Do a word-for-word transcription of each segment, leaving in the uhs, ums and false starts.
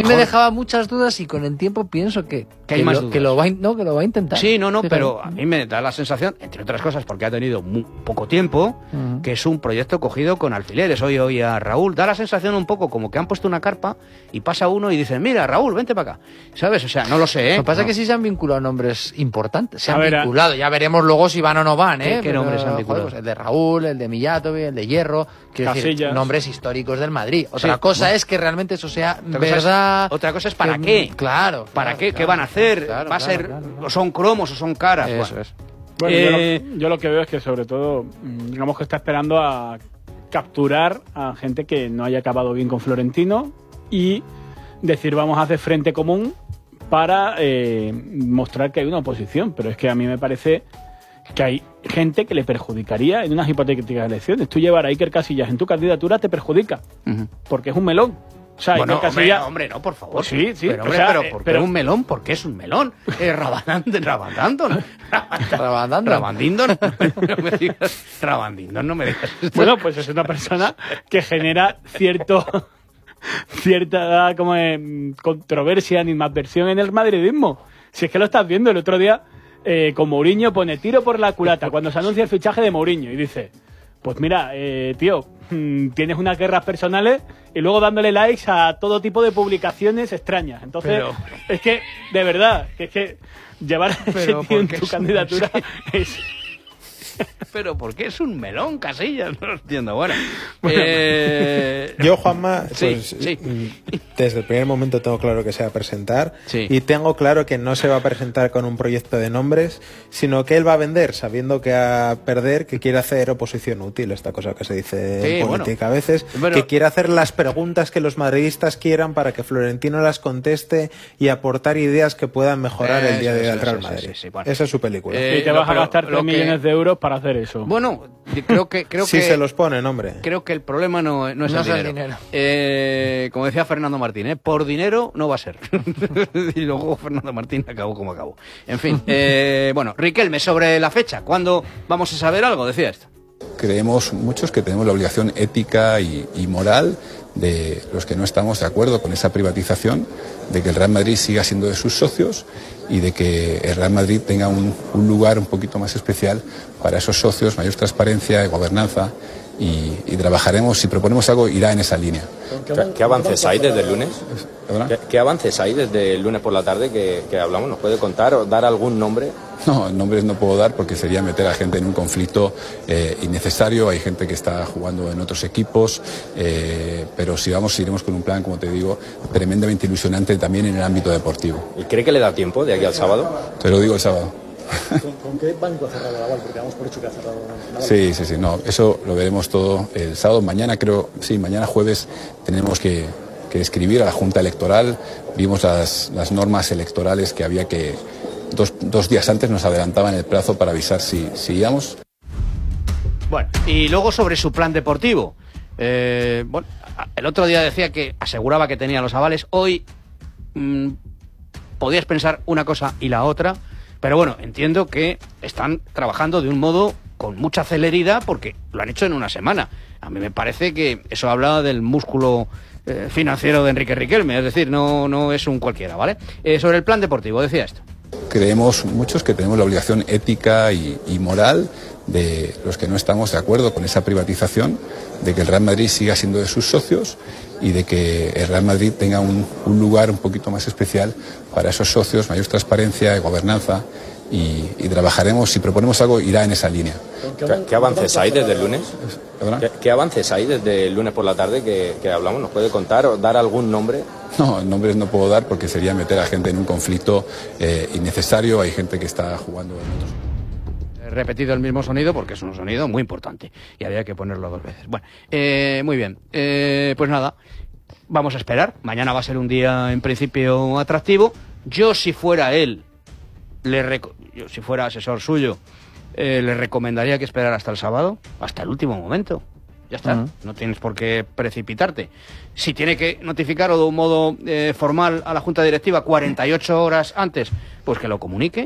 me dejaba muchas dudas y con el tiempo pienso que, que, hay que, más lo, dudas. que, lo va, no, que lo va a intentar. Sí, no, no, Fíjate. pero a mí me da la sensación, entre otras cosas, porque ha tenido muy poco tiempo, uh-huh. que es un proyecto cogido con alfileres. Hoy hoy a Raúl, da la sensación un poco como que han puesto una carpa y pasa uno y dicen, mira, Raúl, vente para acá. ¿Sabes? O sea, no lo sé, ¿eh? Lo que pasa no. es que sí se han vinculado nombres importantes. Se han ver, vinculado. Ya veremos luego si van o no van, ¿eh? ¿Qué, qué nombres se han vinculado? Joder, pues el de Raúl, el de Mijatovic, el de Hierro. Quiero decir, nombres históricos del Madrid. Otra sí, cosa bueno. es que realmente eso sea otra verdad. Cosa es, otra cosa es para que, qué. Claro. ¿Para claro, qué? Claro, ¿Qué van a hacer? Claro, ¿Va a claro, ser, claro, claro. o son cromos o son caras? Eso bueno. es. Bueno, eh, yo, lo, yo lo que veo es que sobre todo, digamos que está esperando a capturar a gente que no haya acabado bien con Florentino y decir vamos a hacer frente común para eh, mostrar que hay una oposición. Pero es que a mí me parece que hay gente que le perjudicaría en unas hipotéticas elecciones. Tú llevar a Iker Casillas en tu candidatura te perjudica, uh-huh. porque es un melón. O sea, bueno, Iker Casillas... hombre, hombre, no, por favor. Pues sí, sí. Pero, hombre, o sea, pero eh, ¿por qué pero... un melón? ¿Por qué es un melón? Eh, Rabandando, Rabandando. Rabandando. Rabandindo, no, no me digas. Rabandindo, no me digas. Bueno, pues es una persona que genera cierto... cierta como eh, controversia, animadversión en el madridismo. Si es que lo estás viendo el otro día eh, con Mourinho, pone tiro por la culata cuando se anuncia el fichaje de Mourinho y dice, pues mira, eh, tío, mmm, tienes unas guerras personales y luego dándole likes a todo tipo de publicaciones extrañas. Entonces, pero... es que, de verdad, que es que llevar a ese tío en tu es candidatura es... Pero ¿por qué es un melón, Casillas? No lo entiendo. Bueno, eh... yo, Juanma, sí, pues, sí. desde el primer momento tengo claro que se va a presentar sí. y tengo claro que no se va a presentar con un proyecto de nombres, sino que él va a vender, sabiendo que a perder, que quiere hacer oposición útil, esta cosa que se dice sí, en política bueno. a veces, bueno. que quiere hacer las preguntas que los madridistas quieran para que Florentino las conteste y aportar ideas que puedan mejorar eso, el día de hoy al Real eso, Madrid. Sí, sí, sí, bueno. Esa es su película. Eh, y te vas a gastar tres millones de euros para hacer eso. Bueno, creo que creo si que se los ponen, hombre. Creo que el problema no, no es no el dinero. El dinero. Eh, como decía Fernando Martín, ¿eh? Por dinero no va a ser. Y luego Fernando Martín acabó como acabó. En fin, eh, bueno, Riquelme, sobre la fecha, ¿cuándo vamos a saber algo? Decía esto. Creemos muchos que tenemos la obligación ética y, y moral de los que no estamos de acuerdo con esa privatización, de que el Real Madrid siga siendo de sus socios y de que el Real Madrid tenga un, un lugar un poquito más especial para esos socios, mayor transparencia y gobernanza, y, y trabajaremos, si proponemos algo, irá en esa línea. ¿Qué, ¿Qué avances hay desde el lunes? ¿Qué, ¿Qué avances hay desde el lunes por la tarde que, que hablamos? ¿Nos puede contar o dar algún nombre? No, nombres no puedo dar porque sería meter a gente en un conflicto eh, innecesario. Hay gente que está jugando en otros equipos, eh, pero si vamos, iremos con un plan, como te digo, tremendamente ilusionante también en el ámbito deportivo. ¿Y cree que le da tiempo de aquí al sábado? Te lo digo el sábado. ¿Con, ¿Con qué banco ha cerrado Naval? Porque damos por hecho que ha cerrado Naval. Sí, sí, sí, no, eso lo veremos todo el sábado. Mañana creo, sí, mañana jueves tenemos que, que escribir a la Junta Electoral. Vimos las, las normas electorales que había que, dos, dos días antes nos adelantaban el plazo para avisar si, si íbamos. Bueno, y luego sobre su plan deportivo. Eh, bueno, el otro día decía que aseguraba que tenía los avales. Hoy mmm, podías pensar una cosa y la otra. Pero bueno, entiendo que están trabajando de un modo con mucha celeridad porque lo han hecho en una semana. A mí me parece que eso habla del músculo eh, financiero de Enrique Riquelme, es decir, no, no es un cualquiera, ¿vale? Eh, sobre el plan deportivo, decía esto. Creemos muchos que tenemos la obligación ética y, y moral de los que no estamos de acuerdo con esa privatización, de que el Real Madrid siga siendo de sus socios y de que el Real Madrid tenga un, un lugar un poquito más especial para esos socios, mayor transparencia y gobernanza, y, y trabajaremos, si proponemos algo, irá en esa línea. ¿Qué, ¿Qué avances hay desde el lunes? ¿Qué, ¿Qué avances hay desde el lunes por la tarde que, que hablamos? ¿Nos puede contar o dar algún nombre? No, nombres no puedo dar porque sería meter a gente en un conflicto eh, innecesario. Hay gente que está jugando en otros. He repetido el mismo sonido porque es un sonido muy importante y había que ponerlo dos veces. Bueno, eh, muy bien. Eh, pues nada, vamos a esperar. Mañana va a ser un día en principio atractivo. Yo, si fuera él, le reco- yo, si fuera asesor suyo, eh, le recomendaría que esperara hasta el sábado, hasta el último momento. Ya está, uh-huh. No tienes por qué precipitarte. Si tiene que notificarlo de un modo eh, formal a la Junta Directiva cuarenta y ocho horas antes, pues que lo comunique,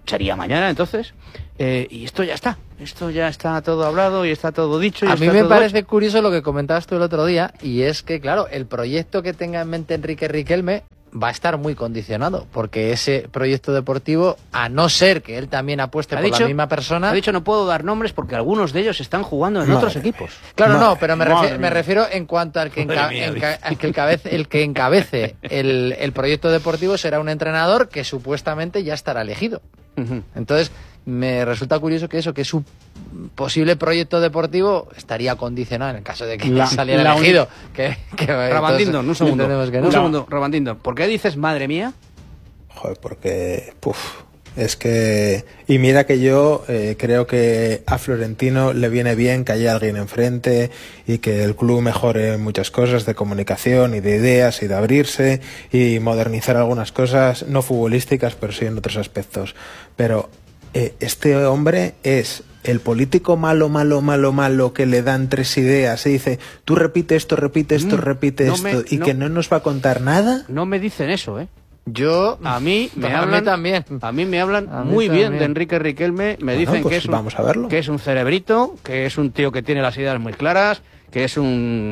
sería mañana entonces, eh, y esto ya está, esto ya está todo hablado y está todo dicho. Y a está mí me todo parece hecho. curioso lo que comentabas tú el otro día, y es que, claro, el proyecto que tenga en mente Enrique Riquelme va a estar muy condicionado, porque ese proyecto deportivo, a no ser que él también apueste por dicho, la misma persona... Ha dicho no puedo dar nombres porque algunos de ellos están jugando en Madre. otros equipos. Claro, Madre, no, pero me, refiero, madre me mía. refiero en cuanto al que, enca- Madre mía, enca- al que el, cabece, el que encabece el, el proyecto deportivo será un entrenador que supuestamente ya estará elegido. Ujú. Entonces, me resulta curioso que eso, que su posible proyecto deportivo estaría condicionado en el caso de que La- saliera la elegido. Que, que, Rabandindon, un entonces, segundo, entendemos que no. un segundo, Rabandindon, ¿por qué dices madre mía? Joder, porque... Puf, es que... Y mira que yo eh, creo que a Florentino le viene bien que haya alguien enfrente y que el club mejore muchas cosas de comunicación y de ideas y de abrirse y modernizar algunas cosas, no futbolísticas, pero sí en otros aspectos. Pero eh, este hombre es el político malo, malo, malo, malo que le dan tres ideas y dice, tú repite esto, repite esto, Mm, repite no esto, me- y no- que no nos va a contar nada. No me dicen eso, ¿eh? Yo, A mí me a mí hablan también. A mí me hablan A mí muy bien también. de Enrique Riquelme, me Bueno, dicen pues que es un, vamos a verlo. que es un cerebrito, que es un tío que tiene las ideas muy claras, que es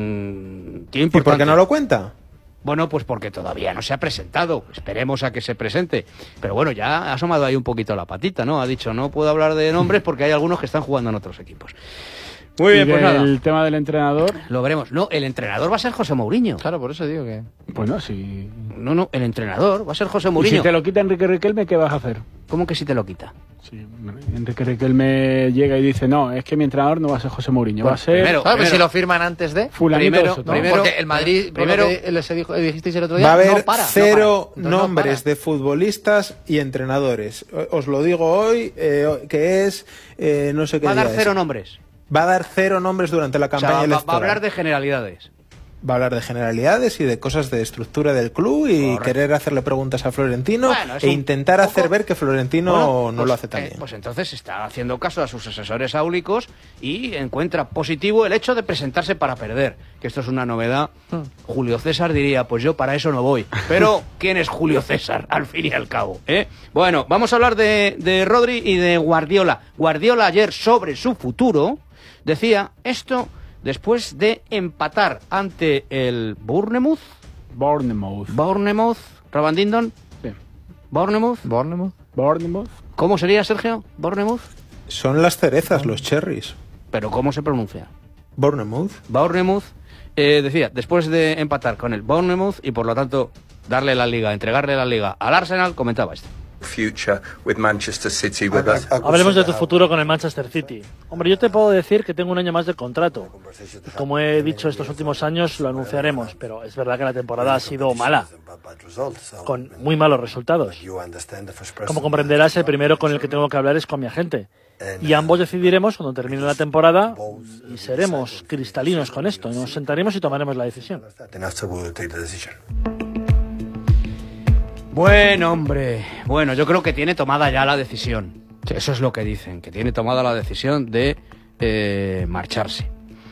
un tío ¿Y por importante. qué no lo cuenta? Bueno, pues porque todavía no se ha presentado. Esperemos a que se presente. Pero bueno, ya ha asomado ahí un poquito la patita, ¿no? Ha dicho, no puedo hablar de nombres porque hay algunos que están jugando en otros equipos. Muy bien, Y pues nada. el tema del entrenador, Lo veremos. No, el entrenador va a ser José Mourinho. Claro, por eso digo que... bueno, si... No, no, el entrenador va a ser José Y Mourinho. si te lo quita Enrique Riquelme, ¿qué vas a hacer? ¿Cómo que si te lo quita? Sí, Enrique Riquelme llega y dice, no, es que mi entrenador no va a ser José Mourinho, va a ser primero- Claro, pero primero- si lo firman antes de... fulanito primero- eso, ¿no? primero- Porque el Madrid, primero- primero que les dijo- dijisteis el otro día, Va a haber no para. cero no para. Entonces, no nombres para. de futbolistas y entrenadores. O- Os lo digo hoy, eh, que es, eh, no sé qué Va a dar día es. cero nombres. Va a dar cero nombres durante la O sea, campaña va, va a electoral. hablar de generalidades. Va a hablar de generalidades y de cosas de estructura del club y Correcto. querer hacerle preguntas a Florentino Bueno, es e un intentar poco- hacer ver que Florentino Bueno, no pues, lo hace tan eh, bien. Pues entonces está haciendo caso a sus asesores áulicos y encuentra positivo el hecho de presentarse para perder. Que esto es una novedad. Julio César diría, pues yo para eso no voy. Pero, ¿quién es Julio César, al fin y al cabo? ¿eh? Bueno, vamos a hablar de, de Rodri y de Guardiola. Guardiola ayer sobre su futuro decía esto después de empatar ante el Bournemouth. Bournemouth. Bournemouth, Rabandindon. Sí. Bournemouth. Bournemouth. Bournemouth. ¿Cómo sería, Sergio? Bournemouth. Son las cerezas, los cherries. Pero ¿cómo se pronuncia? Bournemouth. Bournemouth, eh, decía, después de empatar con el Bournemouth y por lo tanto darle la liga, entregarle la liga al Arsenal, comentaba esto. Future with Manchester City with us. Hablemos de tu futuro con el Manchester City. Hombre, yo te puedo decir que tengo un año más de contrato. Como he dicho estos últimos años, lo anunciaremos, pero es verdad que la temporada ha sido mala, con muy malos resultados. Como comprenderás, el primero con el que tengo que hablar es con mi agente. Y ambos decidiremos cuando termine la temporada y seremos cristalinos con esto. Nos sentaremos y tomaremos la decisión. Bueno, hombre, bueno, yo creo que tiene tomada ya la decisión. Eso es lo que dicen, que tiene tomada la decisión de eh, marcharse.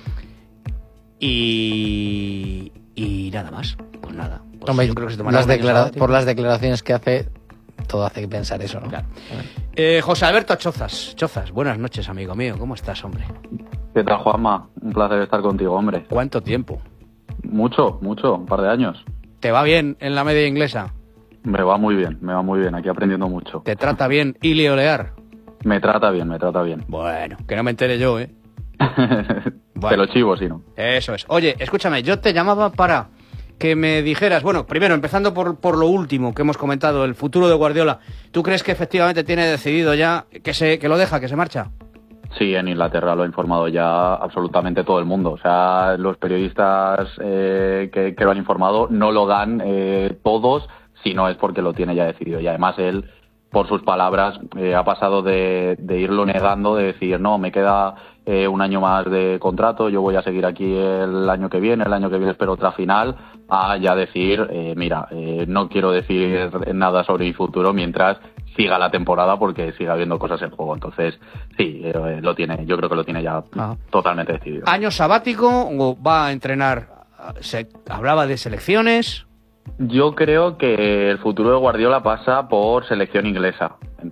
Y, y nada más, pues nada. Pues Hombre, yo creo que se tomará las un año declara- sabático. por las declaraciones que hace, todo hace pensar eso, ¿no? Claro. Eh, José Alberto Chozas, Chozas, buenas noches, amigo mío, ¿cómo estás, hombre? ¿Qué tal, Juanma? Un placer estar contigo, hombre. ¿Cuánto tiempo? Mucho, mucho, un par de años. ¿Te va bien en la media inglesa? Me va muy bien, me va muy bien, aquí aprendiendo mucho. ¿Te trata bien Ili Olear? Me trata bien, me trata bien. Bueno, que no me entere yo, ¿eh? Te lo chivo, si no. Eso es. Oye, escúchame, yo te llamaba para que me dijeras, bueno, primero, empezando por, por lo último que hemos comentado, el futuro de Guardiola. ¿Tú crees que efectivamente tiene decidido ya que se que lo deja, que se marcha? Sí, en Inglaterra lo ha informado ya absolutamente todo el mundo. O sea, los periodistas eh, que, que lo han informado no lo dan eh, todos, si no es porque lo tiene ya decidido. Y además él, por sus palabras, eh, ha pasado de, de irlo negando, de decir, no, me queda eh, un año más de contrato, yo voy a seguir aquí el año que viene, el año que viene espero otra final, a ya decir, eh, mira, eh, no quiero decir nada sobre mi futuro mientras siga la temporada porque siga habiendo cosas en juego. Entonces, sí, eh, lo tiene, yo creo que lo tiene ya Ajá. totalmente decidido. ¿Año sabático o va a entrenar? Se hablaba de selecciones. Yo creo que el futuro de Guardiola pasa por selección inglesa.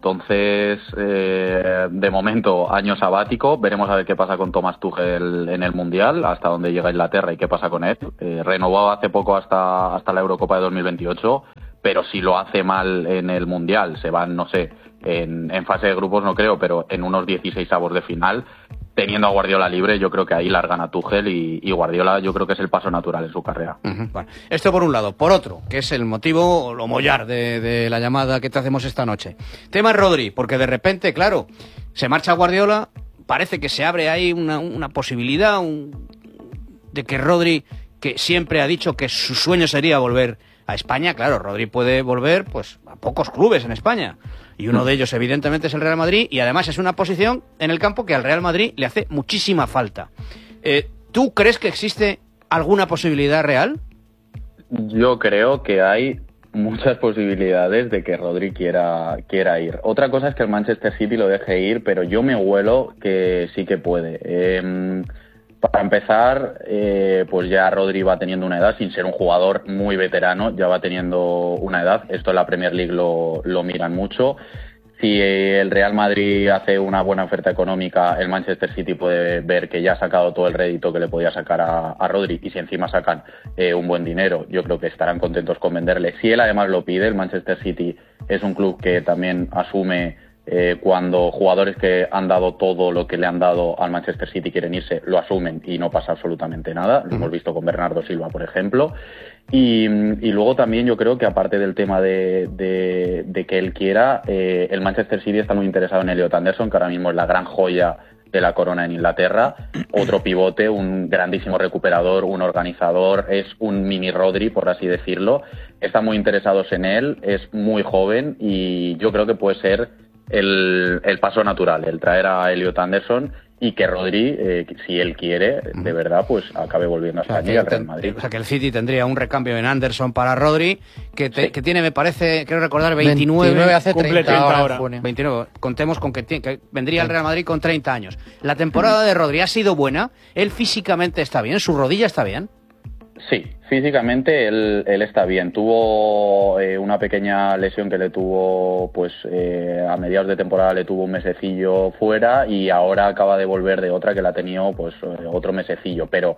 Entonces, eh, de momento, año sabático. Veremos a ver qué pasa con Thomas Tuchel en el Mundial, hasta dónde llega Inglaterra y qué pasa con él. Eh, renovado hace poco hasta, hasta la Eurocopa de dos mil veintiocho, pero si lo hace mal en el Mundial, se van, no sé, en, en fase de grupos no creo, pero en unos dieciséis avos de final, teniendo a Guardiola libre, yo creo que ahí largan a Tuchel y, y Guardiola yo creo que es el paso natural en su carrera. Uh-huh. Bueno, esto por un lado. Por otro, que es el motivo, lo mollar de, de la llamada que te hacemos esta noche. Tema Rodri, porque de repente, claro, se marcha Guardiola, parece que se abre ahí una, una posibilidad un, de que Rodri, que siempre ha dicho que su sueño sería volver a España, claro, Rodri puede volver pues a pocos clubes en España. Y uno de ellos, evidentemente, es el Real Madrid, y además es una posición en el campo que al Real Madrid le hace muchísima falta. Eh, ¿Tú crees que existe alguna posibilidad real? Yo creo que hay muchas posibilidades de que Rodri quiera, quiera ir. Otra cosa es que el Manchester City lo deje ir, pero yo me huelo que sí que puede. Eh, para empezar, eh, pues ya Rodri va teniendo una edad, sin ser un jugador muy veterano, ya va teniendo una edad. Esto en la Premier League lo, lo miran mucho. Si el Real Madrid hace una buena oferta económica, el Manchester City puede ver que ya ha sacado todo el rédito que le podía sacar a, a Rodri, y si encima sacan eh, un buen dinero, yo creo que estarán contentos con venderle. Si él además lo pide, el Manchester City es un club que también asume eh, cuando jugadores que han dado todo lo que le han dado al Manchester City quieren irse, lo asumen y no pasa absolutamente nada. Lo hemos visto con Bernardo Silva, por ejemplo. Y, y luego también yo creo que aparte del tema de, de, de que él quiera, eh, el Manchester City está muy interesado en Elliot Anderson, que ahora mismo es la gran joya de la corona en Inglaterra, otro pivote, un grandísimo recuperador, un organizador, es un mini Rodri, por así decirlo. Están muy interesados en él, es muy joven y yo creo que puede ser el, el paso natural, el traer a Elliot Anderson y que Rodri, eh, si él quiere, de verdad, pues acabe volviendo a España, o sea, y al Real Madrid. O sea, que el City tendría un recambio en Anderson para Rodri, que, te, sí. que tiene, me parece, quiero recordar, veintinueve, veintinueve hace cumple treinta, treinta ahora. ahora. veintinueve, contemos con que, tiene, que vendría al Real Madrid con treinta años. La temporada de Rodri ha sido buena, él físicamente está bien, su rodilla está bien. Sí, físicamente él, él está bien. Tuvo eh, una pequeña lesión que le tuvo, pues eh, a mediados de temporada le tuvo un mesecillo fuera y ahora acaba de volver de otra que la ha tenido pues eh, otro mesecillo. Pero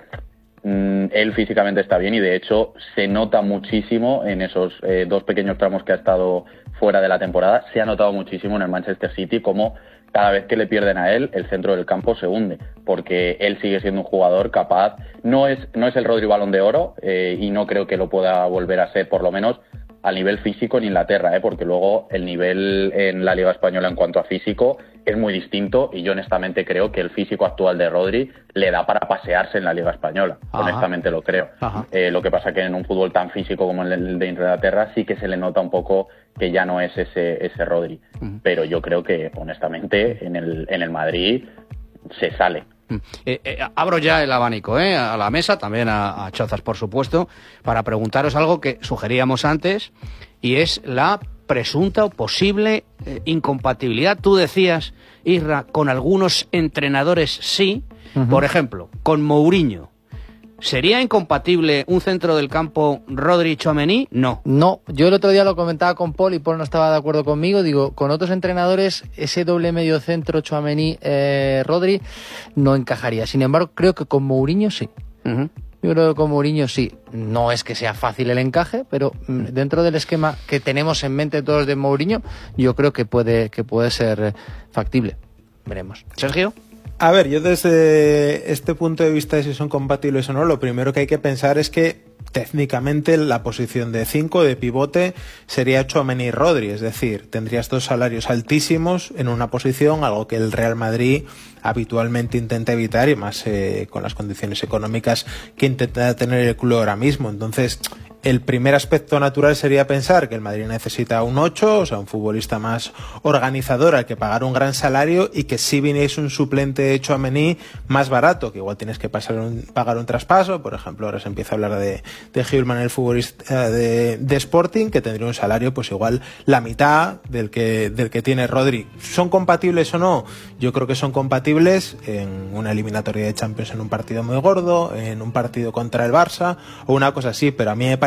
mm, él físicamente está bien y de hecho se nota muchísimo en esos eh, dos pequeños tramos que ha estado fuera de la temporada. Se ha notado muchísimo en el Manchester City como cada vez que le pierden a él, el centro del campo se hunde, porque él sigue siendo un jugador capaz. No es, no es el Rodri Balón de Oro eh, y no creo que lo pueda volver a ser, por lo menos a nivel físico en Inglaterra, eh, porque luego el nivel en la Liga Española en cuanto a físico es muy distinto y yo honestamente creo que el físico actual de Rodri le da para pasearse en la Liga Española. Ajá. Honestamente lo creo. Eh, lo que pasa que en un fútbol tan físico como el de Inglaterra sí que se le nota un poco que ya no es ese, ese Rodri. Uh-huh. Pero yo creo que honestamente en el, en el Madrid se sale. Eh, eh, abro ya el abanico eh, a la mesa, también a, a Chozas, por supuesto, para preguntaros algo que sugeríamos antes, y es la presunta o posible eh, incompatibilidad. Tú decías, Isra, con algunos entrenadores sí, uh-huh. por ejemplo, con Mourinho. ¿Sería incompatible un centro del campo Rodri-Tchouaméni? No. No, yo el otro día lo comentaba con Paul y Paul no estaba de acuerdo conmigo. Digo, con otros entrenadores ese doble medio centro Tchouaméni-Rodri no encajaría. Sin embargo, creo que con Mourinho sí. Uh-huh. Yo creo que con Mourinho sí. No es que sea fácil el encaje, pero dentro del esquema que tenemos en mente todos de Mourinho, yo creo que puede, que puede ser factible. Veremos. Sergio. A ver, yo desde este punto de vista de si son compatibles o no, lo primero que hay que pensar es que técnicamente la posición de cinco de pivote sería Tchouaméni y Rodri, es decir, tendrías dos salarios altísimos en una posición, algo que el Real Madrid habitualmente intenta evitar y más eh, con las condiciones económicas que intenta tener el club ahora mismo. Entonces, el primer aspecto natural sería pensar que el Madrid necesita un ocho, o sea, un futbolista más organizador al que pagar un gran salario y que si viniese un suplente de Tchouaméni más barato, que igual tienes que pasar un, pagar un traspaso. Por ejemplo, ahora se empieza a hablar de, de Gilman, el futbolista de, de Sporting, que tendría un salario pues igual la mitad del que, del que tiene Rodri. ¿Son compatibles o no? Yo creo que son compatibles en una eliminatoria de Champions en un partido muy gordo, en un partido contra el Barça o una cosa así, pero a mí me parece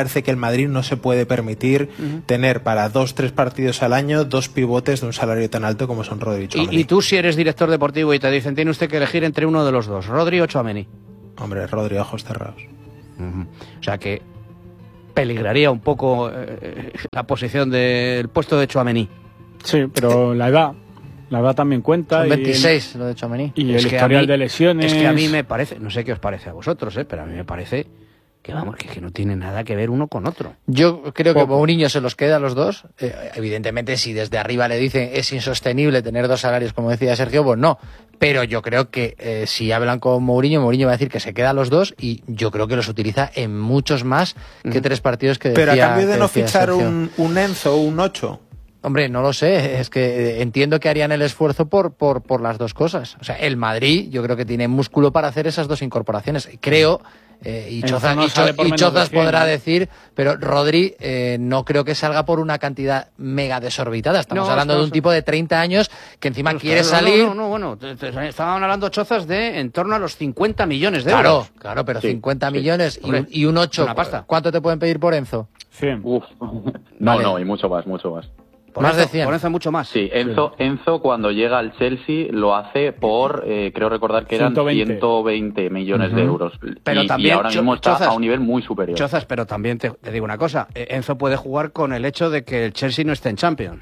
parece que el Madrid no se puede permitir uh-huh. tener para dos, tres partidos al año dos pivotes de un salario tan alto como son Rodri y Tchouaméni. ¿Y, y tú si eres director deportivo y te dicen tiene usted que elegir entre uno de los dos, Rodri o Tchouaméni? Hombre, Rodri, ojos cerrados. Uh-huh. O sea que peligraría un poco eh, la posición del puesto de Tchouaméni. Sí, pero la edad... La edad también cuenta. Son veintiséis, y el, lo de Tchouaméni. Y es el que historial mí, de lesiones. Es que a mí me parece, no sé qué os parece a vosotros, ¿eh? Pero a mí me parece que vamos, que, que no tiene nada que ver uno con otro. Yo creo que Mourinho se los queda a los dos. Eh, evidentemente, si desde arriba le dicen es insostenible tener dos salarios, como decía Sergio, pues no. Pero yo creo que eh, si hablan con Mourinho, Mourinho va a decir que se queda a los dos y yo creo que los utiliza en muchos más que mm. tres partidos que decía. Pero a cambio de no fichar un, un Enzo o un Ocho. Hombre, no lo sé, es que entiendo que harían el esfuerzo por, por, por las dos cosas. O sea, el Madrid yo creo que tiene músculo para hacer esas dos incorporaciones. Creo, eh, y Chozas, no y Cho, y Chozas podrá decir, pero Rodri eh, no creo que salga por una cantidad mega desorbitada. Estamos no, hablando de un tipo de treinta años que encima pero quiere claro, salir... No, no, no, bueno, te, te, estaban hablando Chozas de en torno a los cincuenta millones de claro, euros. Claro, claro, pero sí, cincuenta sí. millones y un, y un ocho. Una pasta. ¿Cuánto te pueden pedir por Enzo? cien. Uf. No, vale. no, y mucho más, mucho más. Por más Enzo, de cien. Por Enzo mucho más. Sí, Enzo, Enzo cuando llega al Chelsea lo hace por, eh, creo recordar que eran ciento veinte millones uh-huh. de euros. Pero y, también, y ahora mismo está Chozas, a un nivel muy superior. Chozas, pero también te, te digo una cosa, Enzo puede jugar con el hecho de que el Chelsea no esté en Champions.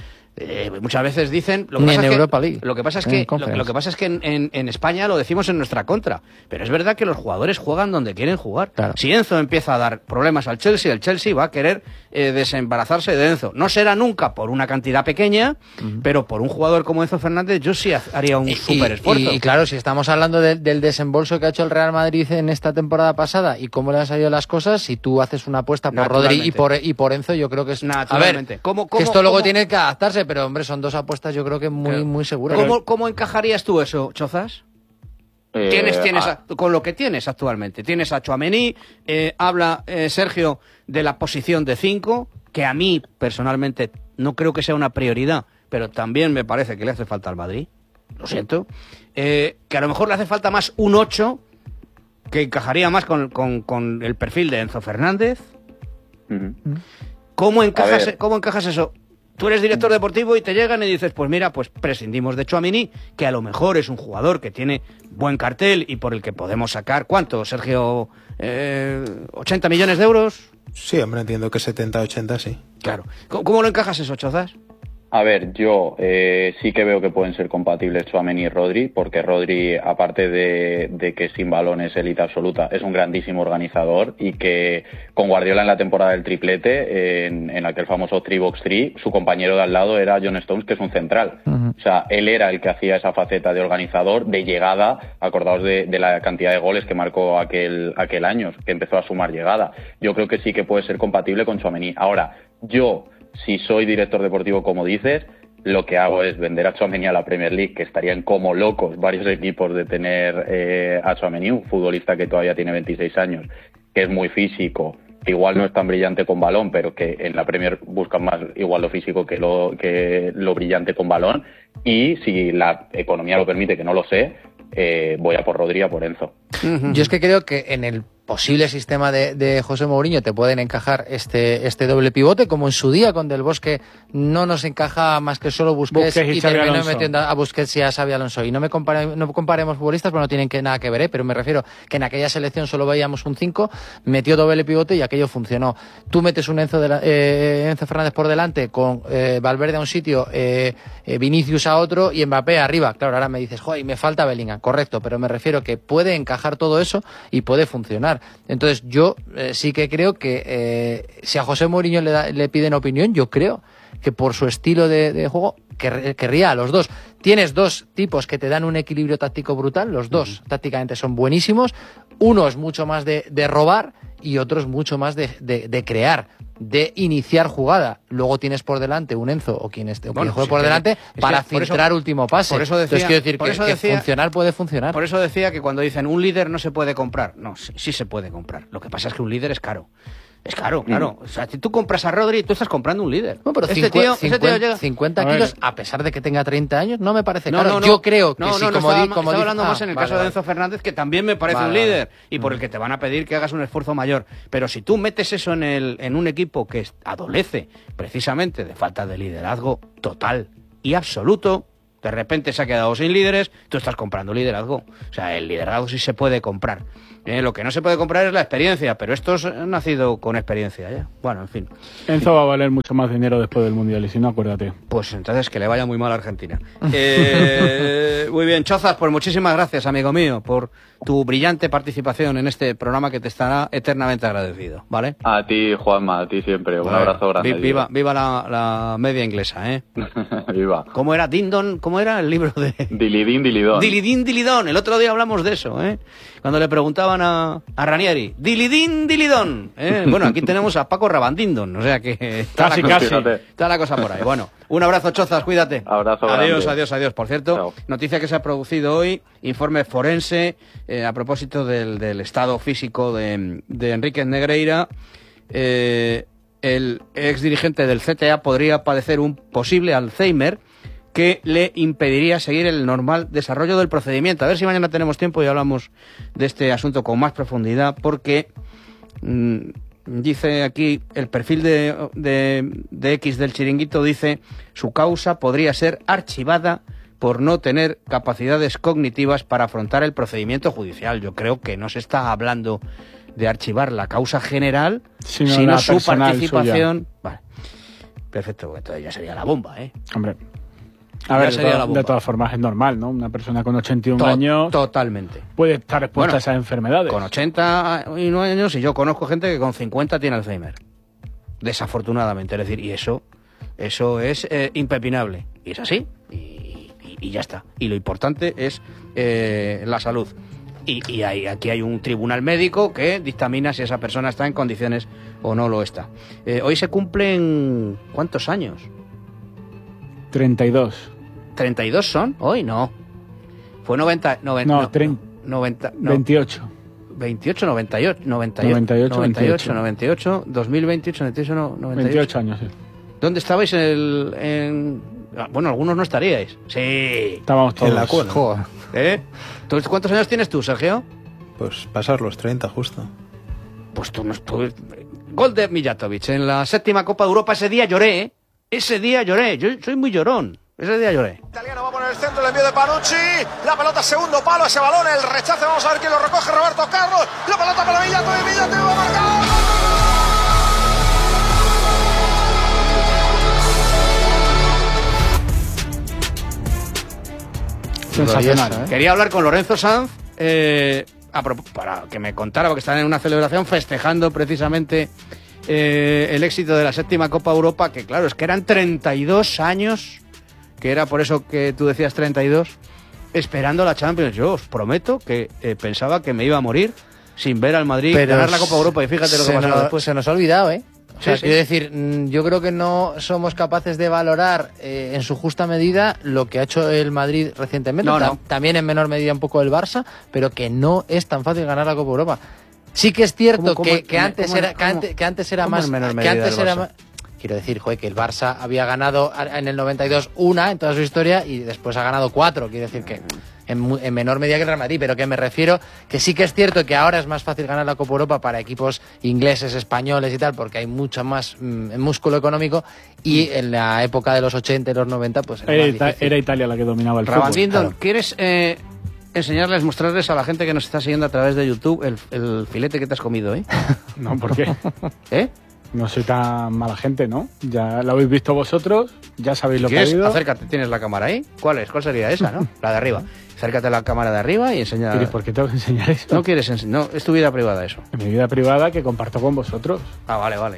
Eh, muchas veces dicen lo que Ni pasa en es Europa que, League. lo que pasa es que lo, lo que pasa es que en, en, en España lo decimos en nuestra contra, pero es verdad que los jugadores juegan donde quieren jugar. Claro. Si Enzo empieza a dar problemas al Chelsea, el Chelsea va a querer eh, desembarazarse de Enzo. No será nunca por una cantidad pequeña, uh-huh. pero por un jugador como Enzo Fernández yo sí haría un súper esfuerzo. Y, y claro, si estamos hablando de, del desembolso que ha hecho el Real Madrid en esta temporada pasada y cómo le han salido las cosas, si tú haces una apuesta por Rodri y por, y por Enzo, yo creo que es... Naturalmente. A ver, ¿Cómo, cómo, que esto luego cómo? tiene que adaptarse, pero hombre, son dos apuestas yo creo que muy claro. muy seguras. ¿Cómo, ¿Cómo encajarías tú eso, Chozas? Eh, tienes, tienes a, con lo que tienes actualmente. Tienes a Tchouaméni, eh, habla eh, Sergio de la posición de cinco, que a mí personalmente no creo que sea una prioridad, pero también me parece que le hace falta al Madrid, lo siento, eh, que a lo mejor le hace falta más un ocho, que encajaría más con, con, con el perfil de Enzo Fernández. Uh-huh. ¿Cómo encajas, ¿Cómo encajas eso? Tú eres director deportivo y te llegan y dices, pues mira, pues prescindimos de Tchouaméni, que a lo mejor es un jugador que tiene buen cartel y por el que podemos sacar, ¿cuánto, Sergio? Eh, ¿ochenta millones de euros? Sí, hombre, entiendo que setenta, ochenta, sí. Claro. ¿Cómo, cómo lo encajas eso, Chozas? A ver, yo eh, sí que veo que pueden ser compatibles Tchouaméni y Rodri, porque Rodri, aparte de, de que sin balón es élite absoluta, es un grandísimo organizador y que con Guardiola en la temporada del triplete, en, en aquel famoso tres box tres, su compañero de al lado era John Stones, que es un central. Uh-huh. O sea, él era el que hacía esa faceta de organizador, de llegada, acordaos de, de la cantidad de goles que marcó aquel, aquel año, que empezó a sumar llegada. Yo creo que sí que puede ser compatible con Tchouaméni. Ahora, yo... Si soy director deportivo, como dices, lo que hago es vender a Tchouaméni a la Premier League, que estarían como locos varios equipos de tener eh, a Tchouaméni, un futbolista que todavía tiene veintiséis años, que es muy físico, que igual no es tan brillante con balón, pero que en la Premier buscan más igual lo físico que lo, que lo brillante con balón, y si la economía lo permite, que no lo sé, eh, voy a por Rodri, a por Enzo. Uh-huh. Yo es que creo que en el posible sistema de, de José Mourinho te pueden encajar este este doble pivote, como en su día con Del Bosque no nos encaja más que solo Busquets, Busquets y, y terminó metiendo a Busquets y a Xabi Alonso. Y no me compare, no comparemos futbolistas, pero no tienen que, nada que ver, ¿eh? Pero me refiero que en aquella selección solo veíamos un cinco, metió doble pivote y aquello funcionó. Tú metes un Enzo, de la, eh, Enzo Fernández por delante con eh, Valverde a un sitio, eh, eh, Vinicius a otro y Mbappé arriba. Claro, ahora me dices, joder, me falta Bellingham. Correcto, pero me refiero que puede encajar todo eso y puede funcionar. Entonces yo eh, sí que creo que eh, si a José Mourinho le, da, le piden opinión, yo creo que por su estilo de, de juego quer, querría a los dos. Tienes dos tipos que te dan un equilibrio táctico brutal, los dos uh-huh. tácticamente son buenísimos, uno es mucho más de, de robar y otro es mucho más de, de, de crear, de iniciar jugada. Luego tienes por delante un Enzo o quien esté o bueno, quien juegue sí, por delante para filtrar eso, último pase. Por eso decía, Entonces quiero decir por que, eso que decía, funcionar puede funcionar. Por eso decía que cuando dicen un líder no se puede comprar, no, sí, sí se puede comprar. Lo que pasa es que un líder es caro. Es claro, claro. O sea, si tú compras a Rodri, tú estás comprando un líder. No, pero este cincu- tío, cincuenta, ese tío llega... cincuenta kilos, a pesar de que tenga treinta años, no me parece No, caro. no, no. Yo creo que no, sí, no, no, como estaba, di, como estaba di- hablando ah, más en el vale, caso de vale. Enzo Fernández, que también me parece Vale, un vale. líder y por el que te van a pedir que hagas un esfuerzo mayor. Pero si tú metes eso en, el, en un equipo que adolece precisamente de falta de liderazgo total y absoluto, de repente se ha quedado sin líderes, tú estás comprando liderazgo. O sea, el liderazgo sí se puede comprar. Eh, lo que no se puede comprar es la experiencia, pero estos han nacido con experiencia ya. Bueno, en fin. Enzo va a valer mucho más dinero después del Mundial, y si no, acuérdate. Pues entonces que le vaya muy mal a Argentina. Eh, muy bien, Chozas, pues muchísimas gracias, amigo mío, por tu brillante participación en este programa que te estará eternamente agradecido, ¿vale? A ti, Juanma, a ti siempre. Un Bueno, abrazo grande. vi- Viva, viva la, la media inglesa, ¿eh? Viva. ¿Cómo era Dindon? ¿Cómo era el libro de...? Dilidín, dilidón. Dilidín, dilidón. El otro día hablamos de eso, ¿eh? Cuando le preguntaban a, a Ranieri, Dilidín, dilidón. ¿eh? Bueno, aquí tenemos a Paco Rabandindon, o sea que está, Casi, la cosa, casi. Fíjate. está la cosa por ahí. Bueno, un abrazo, Chozas, cuídate. Abrazo Adiós, grande. adiós, adiós. Por cierto, Chao. noticia que se ha producido hoy, informe forense eh, a propósito del, del estado físico de, de Enríquez Negreira. Eh, el ex dirigente del C T A podría padecer un posible Alzheimer que le impediría seguir el normal desarrollo del procedimiento. A ver si mañana tenemos tiempo y hablamos de este asunto con más profundidad, porque mmm, dice aquí el perfil de, de, de X del Chiringuito, dice su causa podría ser archivada por no tener capacidades cognitivas para afrontar el procedimiento judicial. Yo creo que no se está hablando de archivar la causa general, Sino sino, la su personal participación. Vale. Perfecto, porque entonces ya sería la bomba, ¿eh? Hombre. A Ya ver, de, sería la to- bomba. de todas formas es normal, ¿no? Una persona con ochenta y uno To- años Totalmente. puede estar expuesta Bueno, a esas enfermedades. Con ochenta y nueve años, y yo conozco gente que con cincuenta tiene Alzheimer. Desafortunadamente. Es decir, y eso, eso es eh, impepinable. Y es así. Y, y- y ya está. Y lo importante es eh, la salud. Y, y hay, aquí hay un tribunal médico que dictamina si esa persona está en condiciones o no lo está. Eh, hoy se cumplen... ¿Cuántos años? treinta y dos. ¿treinta y dos son? Hoy no. Fue noventa... noventa No, trein- noventa, no, veintiocho. veintiocho, noventa y ocho, noventa y ocho, noventa y ocho, noventa y ocho, veintiocho. noventa y ocho, dos mil veintiocho, noventa y ocho, no, noventa y ocho. veintiocho años, sí. ¿Dónde estabais en el...? En... ah, Bueno, algunos no estaríais. Sí. Estábamos todos. En la cuna. Joder. ¿Eh? ¿Tú cuántos años tienes tú, Sergio? Pues pasar los treinta justo. Pues tú no estuviste... Gol de Mijatovic en la séptima Copa de Europa. Ese día lloré, ¿eh? Ese día lloré. Yo soy muy llorón. Ese día lloré. Italiano va a poner el centro, el envío de Panucci, la pelota segundo palo, ese balón, el rechace, vamos a ver quién lo recoge, Roberto Carlos, la pelota para Mijatovic, Mijatovic va a marcar. Sensacional. Glorioso, ¿eh? Quería hablar con Lorenzo Sanz eh, a pro- para que me contara, porque están en una celebración festejando precisamente eh, el éxito de la séptima Copa Europa, que claro, es que eran treinta y dos años, que era por eso que tú decías treinta y dos, esperando la Champions. Yo os prometo que eh, pensaba que me iba a morir sin ver al Madrid ganar la Copa Europa, y fíjate lo que se pasó nos, después. se nos ha olvidado, ¿eh? O sea, Sí, sí. quiero decir, mm, yo creo que no somos capaces de valorar eh, en su justa medida lo que ha hecho el Madrid recientemente. No, Ta- no. También en menor medida un poco el Barça, pero que no es tan fácil ganar la Copa Europa. Sí que es cierto ¿Cómo- cómo- que, que cómo- antes cómo- era, que cómo- antes, que antes era cómo más... en menor que medida antes el era Barça? más... Quiero decir, joder, que el Barça había ganado en el noventa y dos una en toda su historia y después ha ganado cuatro. Quiero decir que en, mu- en menor medida que el Real Madrid, pero que me refiero que sí que es cierto que ahora es más fácil ganar la Copa Europa para equipos ingleses, españoles y tal, porque hay mucho más mm, músculo económico, y en la época de los ochenta y los noventa pues era Era, más Ita- difícil. era Italia la que dominaba el Rabandindon, fútbol. ¿quieres eh, enseñarles, mostrarles a la gente que nos está siguiendo a través de YouTube el, el filete que te has comido, eh? No, ¿por qué? ¿Eh? No soy tan mala gente, ¿no? Ya lo habéis visto vosotros, ya sabéis lo que ha ¿Quieres? habido. Acércate, tienes la cámara ahí. ¿Cuál es? ¿Cuál sería esa, no? La de arriba. Acércate a la cámara de arriba y enseña. ¿Y por qué tengo que enseñar eso? No quieres enseñar, no, es tu vida privada eso. En mi vida privada que comparto con vosotros. Ah, vale, vale.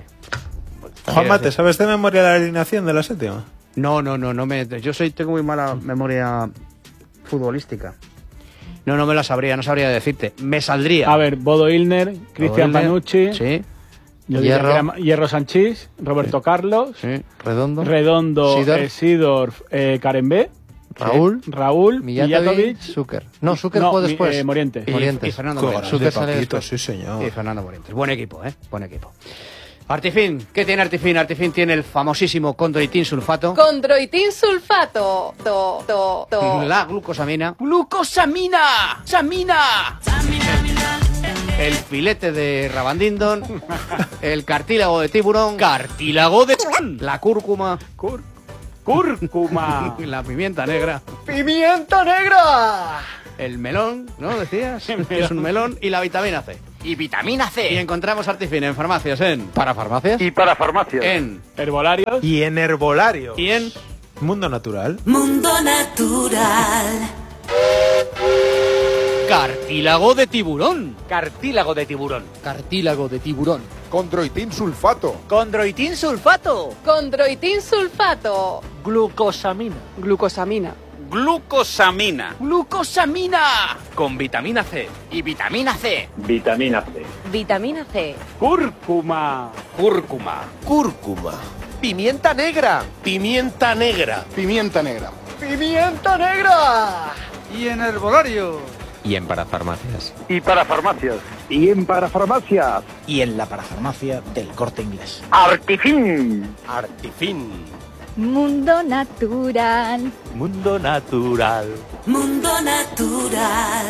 Juanma, ¿te sabes de memoria la alineación de la séptima? No, no, no, no me. Yo soy, tengo muy mala memoria futbolística. No, no me la sabría, no sabría decirte. Me saldría. A ver, Bodo Illner, Cristian Ilner, Panucci, Sí, yo diría Hierro. que era Hierro Sanchís, Roberto Carlos, sí. Redondo, Redondo, Sidorf. eh, Sidorf, eh, Karembé, Raúl, Raúl, Mijatovic, Mijatovic, Zucker. No, Zucker no, jugó mi- después. eh, Morientes. Y, Morientes. y Fernando Con Morientes. Zucker de sale Paquito, después. sí señor. Y Fernando Morientes. Buen equipo, ¿eh? Buen equipo. Artifin, ¿qué tiene Artifin? Artifin tiene el famosísimo condroitin sulfato. Condroitin sulfato. To, to, to. La glucosamina. ¡Glucosamina! ¡Samina! El filete de rabandindon. El cartílago de tiburón. Cartílago de tiburón. La cúrcuma. Cur cúrcuma. La pimienta negra. ¡Pimienta negra! El melón, ¿no? Decías. Es un melón. Y la vitamina C. Y vitamina C. Y encontramos Artifin en farmacias, en... ¿Para farmacias? Y para farmacias. En... Herbolarios. Y en herbolarios. Y en... Mundo Natural. Mundo Natural. Cartílago de tiburón. Cartílago de tiburón. Cartílago de tiburón. Condroitin sulfato. Condroitin sulfato. Condroitin sulfato. Glucosamina. Glucosamina. Glucosamina. ¡Glucosamina! Con vitamina C. Y vitamina C. Vitamina C. Vitamina C. Cúrcuma. Cúrcuma. Cúrcuma. Pimienta negra. Pimienta negra. Pimienta negra. ¡Pimienta negra! Y en herbolario. Y en parafarmacias. Y para farmacias. Y en parafarmacias. Y en la parafarmacia del Corte Inglés. Artifin. Artifin. Mundo Natural. Mundo Natural. Mundo Natural.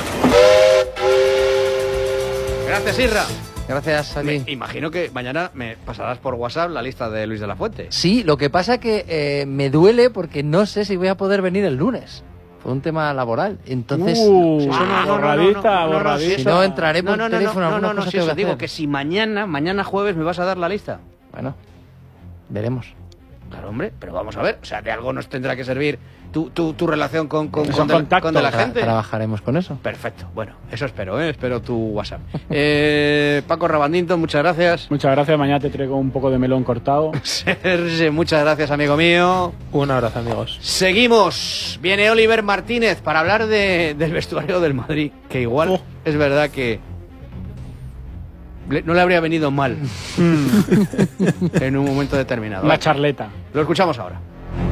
Gracias, Irra. Gracias, Ali. Me imagino que mañana me pasarás por WhatsApp la lista de Luis de la Fuente. Sí, lo que pasa que eh, me duele porque no sé si voy a poder venir el lunes. Fue un tema laboral. Entonces, Uh, si eso no- ah, borradita, no, no, borradita. si no entraré por No, no, no, teléfono, no, no, alguna no, no, cosa si tengo eso que digo hacer. que si mañana, mañana jueves me vas a dar la lista. Bueno, veremos. Claro, hombre, pero vamos a ver, o sea, de algo nos tendrá que servir tu, tu, tu relación con, con, Esos con, de, la- contactos. con de la Tra- gente. Trabajaremos con eso. Perfecto, bueno, eso espero, ¿eh? Espero tu WhatsApp. eh, Paco Rabandinto, muchas gracias. Muchas gracias, mañana te traigo un poco de melón cortado. Serge, muchas gracias, amigo mío. Un abrazo, amigos. Seguimos, viene Oliver Martínez para hablar de, del vestuario del Madrid, que igual Oh. es verdad que le- no le habría venido mal en un momento determinado. Una charleta. Lo escuchamos ahora.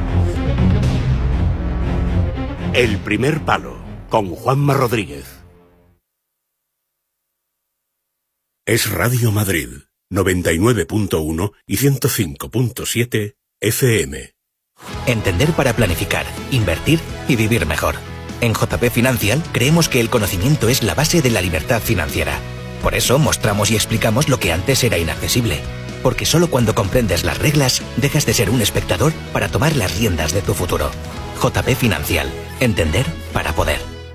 El primer palo, con Juanma Rodríguez. Es Radio Madrid, noventa y nueve punto uno y ciento cinco punto siete F M. Entender para planificar, invertir y vivir mejor. En J P Financial creemos que el conocimiento es la base de la libertad financiera. Por eso mostramos y explicamos lo que antes era inaccesible. Porque solo cuando comprendes las reglas, dejas de ser un espectador para tomar las riendas de tu futuro. J P Financial. Entender para poder.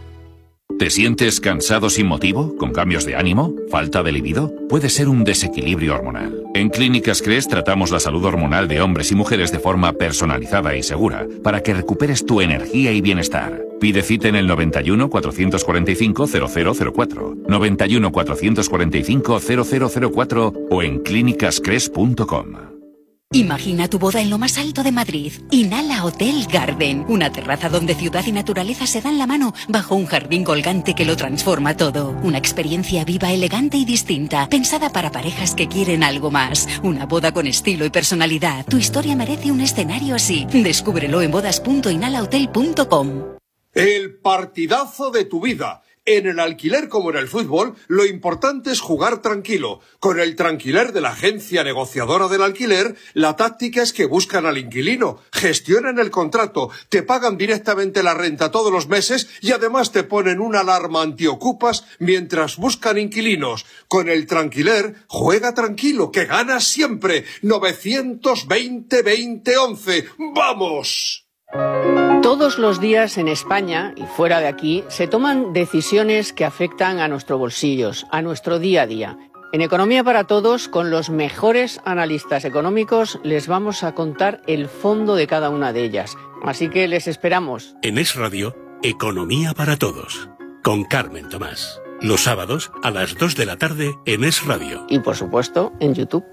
¿Te sientes cansado sin motivo? ¿Con cambios de ánimo? ¿Falta de libido? Puede ser un desequilibrio hormonal. En Clínicas Cres tratamos la salud hormonal de hombres y mujeres de forma personalizada y segura, para que recuperes tu energía y bienestar. Pide cita en el noventa y uno, cuatrocientos cuarenta y cinco, cero cero cero cuatro, noventa y uno, cuatrocientos cuarenta y cinco, cero cero cero cuatro o en clínicas cres punto com. Imagina tu boda en lo más alto de Madrid. Inhala Hotel Garden. Una terraza donde ciudad y naturaleza se dan la mano bajo un jardín colgante que lo transforma todo. Una experiencia viva, elegante y distinta. Pensada para parejas que quieren algo más. Una boda con estilo y personalidad. Tu historia merece un escenario así. Descúbrelo en bodas punto inhala hotel punto com. El partidazo de tu vida. En el alquiler como en el fútbol, lo importante es jugar tranquilo. Con el Tranquiler de la agencia negociadora del alquiler, la táctica es que buscan al inquilino, gestionan el contrato, te pagan directamente la renta todos los meses y además te ponen una alarma antiocupas mientras buscan inquilinos. Con el Tranquiler, juega tranquilo, que ganas siempre. novecientos veinte, veinte, once. ¡Vamos! Todos los días en España y fuera de aquí se toman decisiones que afectan a nuestros bolsillos, a nuestro día a día. En Economía para Todos, con los mejores analistas económicos, les vamos a contar el fondo de cada una de ellas. Así que les esperamos. En Es Radio, Economía para Todos, con Carmen Tomás. Los sábados a las dos de la tarde en Es Radio. Y por supuesto, en YouTube.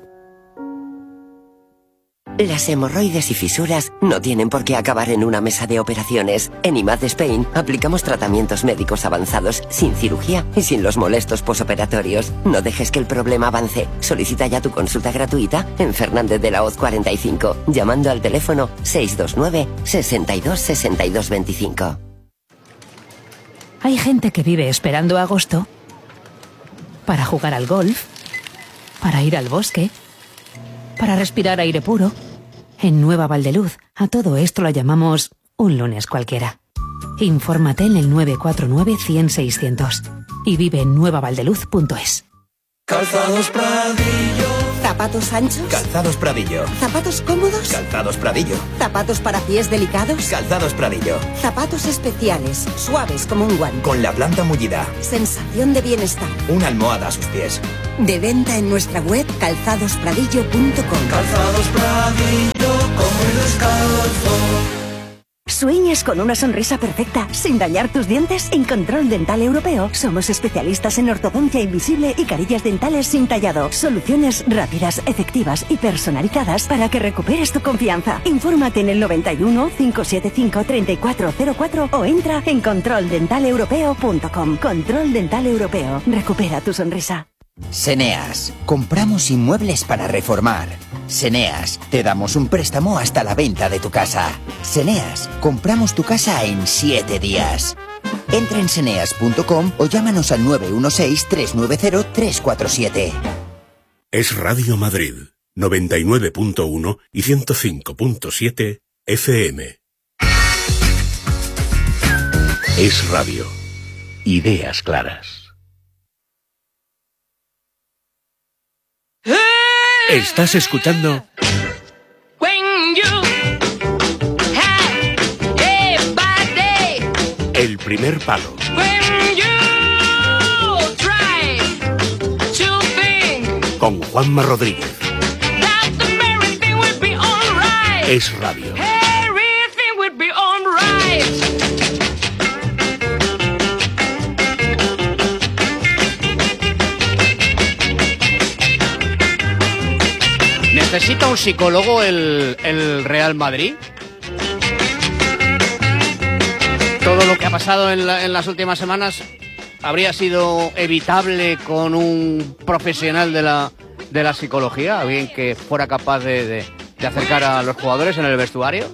Las hemorroides y fisuras no tienen por qué acabar en una mesa de operaciones. En I M A D Spain aplicamos tratamientos médicos avanzados, sin cirugía y sin los molestos posoperatorios. No dejes que el problema avance. Solicita ya tu consulta gratuita en Fernández de la Hoz cuarenta y cinco, llamando al teléfono seis dos nueve, sesenta y dos, sesenta y dos veinticinco. Hay gente que vive esperando agosto para jugar al golf, para ir al bosque para respirar aire puro. En Nueva Valdeluz, a todo esto lo llamamos un lunes cualquiera. Infórmate en el nueve cuatro nueve, cien, seiscientos y vive en nueva valdeluz punto es. Calzados Pradillo. ¿Zapatos anchos? Calzados Pradillo. ¿Zapatos cómodos? Calzados Pradillo. ¿Zapatos para pies delicados? Calzados Pradillo. Zapatos especiales, suaves como un guante. Con la planta mullida. Sensación de bienestar. Una almohada a sus pies. De venta en nuestra web calzados pradillo punto com. Calzados Pradillo, como el descalzo. ¿Sueñas con una sonrisa perfecta sin dañar tus dientes? En Control Dental Europeo somos especialistas en ortodoncia invisible y carillas dentales sin tallado. Soluciones rápidas, efectivas y personalizadas para que recuperes tu confianza. Infórmate en el noventa y uno, cinco siete cinco, treinta y cuatro cero cuatro o entra en control dental europeo punto com. Control Dental Europeo. Recupera tu sonrisa. Seneas, compramos inmuebles para reformar. Seneas, te damos un préstamo hasta la venta de tu casa. Seneas, compramos tu casa en siete días. Entra en seneas punto com o llámanos al nueve uno seis, tres nueve cero, tres cuatro siete. Es Radio Madrid, noventa y nueve punto uno y ciento cinco punto siete F M. Es Radio. Ideas claras. Estás escuchando El Primer Palo con Juanma Rodríguez. Es Radio. ¿Necesita un psicólogo el, el Real Madrid? Todo lo que ha pasado en, la, en las últimas semanas habría sido evitable con un profesional de la, de la psicología, alguien que fuera capaz de, de, de acercar a los jugadores en el vestuario.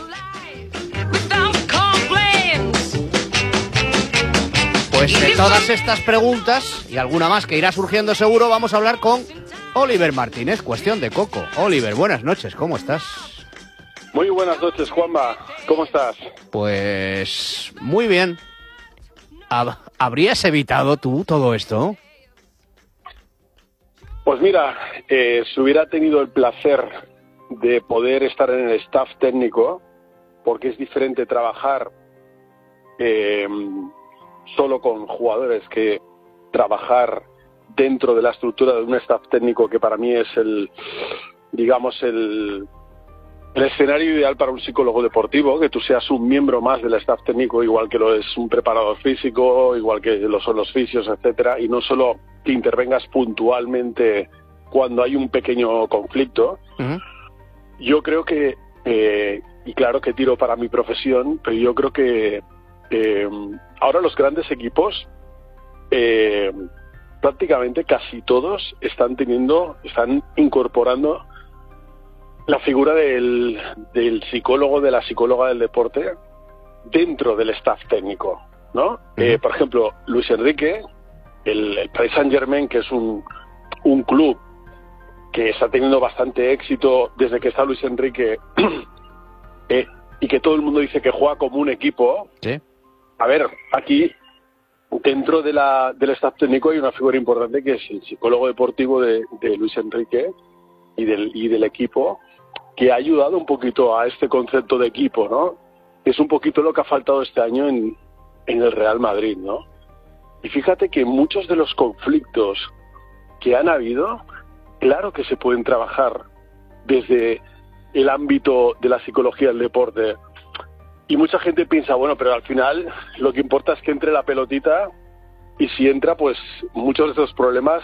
Pues de todas estas preguntas y alguna más que irá surgiendo seguro, vamos a hablar con Oliver Martínez, Cuestión de Coco. Oliver, buenas noches, ¿cómo estás? Muy buenas noches, Juanma. ¿Cómo estás? Pues muy bien. ¿Habrías evitado tú todo esto? Pues mira, eh, si hubiera tenido el placer de poder estar en el staff técnico, porque es diferente trabajar eh, solo con jugadores que trabajar dentro de la estructura de un staff técnico, que para mí es el, digamos, el, el escenario ideal para un psicólogo deportivo, que tú seas un miembro más del staff técnico, igual que lo es un preparador físico, igual que lo son los fisios, etcétera, y no solo que intervengas puntualmente cuando hay un pequeño conflicto. Uh-huh. Yo creo que, eh, y claro que tiro para mi profesión, pero yo creo que eh, ahora los grandes equipos eh, prácticamente casi todos están teniendo, están incorporando la figura del, del psicólogo, de la psicóloga del deporte dentro del staff técnico, ¿no? Uh-huh. Eh, por ejemplo, Luis Enrique, el, el Paris Saint-Germain, que es un, un club que está teniendo bastante éxito desde que está Luis Enrique eh, y que todo el mundo dice que juega como un equipo. Sí. A ver, aquí dentro de la, del staff técnico hay una figura importante que es el psicólogo deportivo de, de Luis Enrique y del, y del equipo, que ha ayudado un poquito a este concepto de equipo, ¿no? Es un poquito lo que ha faltado este año en, en el Real Madrid, ¿no? Y fíjate que muchos de los conflictos que han habido, claro que se pueden trabajar desde el ámbito de la psicología del deporte. Y mucha gente piensa, bueno, pero al final lo que importa es que entre la pelotita, y si entra, pues muchos de estos problemas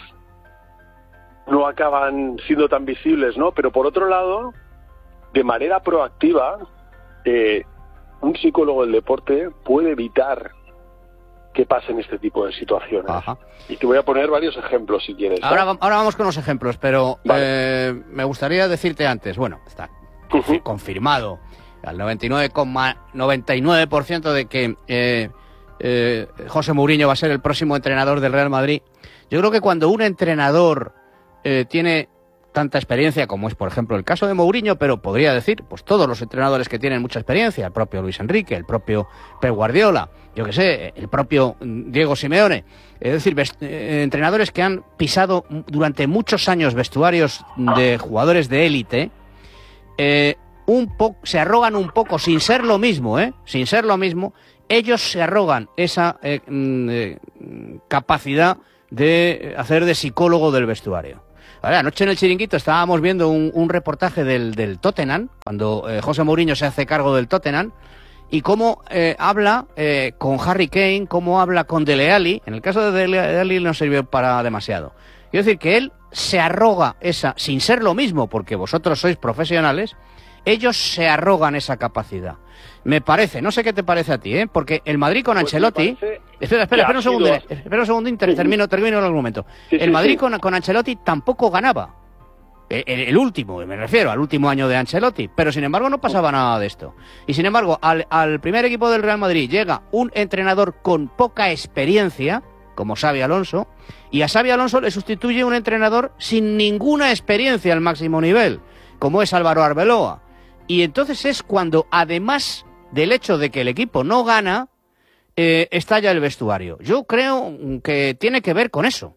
no acaban siendo tan visibles, ¿no? Pero por otro lado, de manera proactiva, eh, un psicólogo del deporte puede evitar que pasen este tipo de situaciones. Ajá. Y te voy a poner varios ejemplos si quieres. Ahora, ¿eh? ahora vamos con los ejemplos, pero vale. eh, me gustaría decirte antes, bueno, está uh-huh. confirmado al noventa y nueve coma noventa y nueve por ciento de que eh, eh, José Mourinho va a ser el próximo entrenador del Real Madrid. Yo creo que cuando un entrenador eh, tiene tanta experiencia como es, por ejemplo, el caso de Mourinho, pero podría decir, pues todos los entrenadores que tienen mucha experiencia, el propio Luis Enrique, el propio Pep Guardiola, yo que sé, el propio Diego Simeone, es decir, eh, entrenadores que han pisado durante muchos años vestuarios de jugadores de élite, eh, un poco se arrogan un poco, sin ser lo mismo, ¿eh? Sin ser lo mismo, ellos se arrogan esa eh, eh, capacidad de hacer de psicólogo del vestuario. Ahora, anoche en el Chiringuito estábamos viendo un, un reportaje del, del Tottenham, cuando eh, José Mourinho se hace cargo del Tottenham, y cómo eh, habla eh, con Harry Kane, cómo habla con Dele Alli. En el caso de Dele Alli no sirvió para demasiado. Quiero decir que él se arroga esa, sin ser lo mismo, porque vosotros sois profesionales, ellos se arrogan esa capacidad. Me parece, no sé qué te parece a ti, ¿eh? Porque el Madrid con pues Ancelotti... Espera, espera, espera un segundo, sido... espera un segundo, inter... termino, termino en algún momento. Sí, el sí, Madrid sí. Con, con Ancelotti tampoco ganaba. El, el último, me refiero al último año de Ancelotti, pero sin embargo no pasaba nada de esto. Y sin embargo, al, al primer equipo del Real Madrid llega un entrenador con poca experiencia, como Xabi Alonso, y a Xabi Alonso le sustituye un entrenador sin ninguna experiencia al máximo nivel, como es Álvaro Arbeloa. Y entonces es cuando, además del hecho de que el equipo no gana, eh, estalla el vestuario. Yo creo que tiene que ver con eso.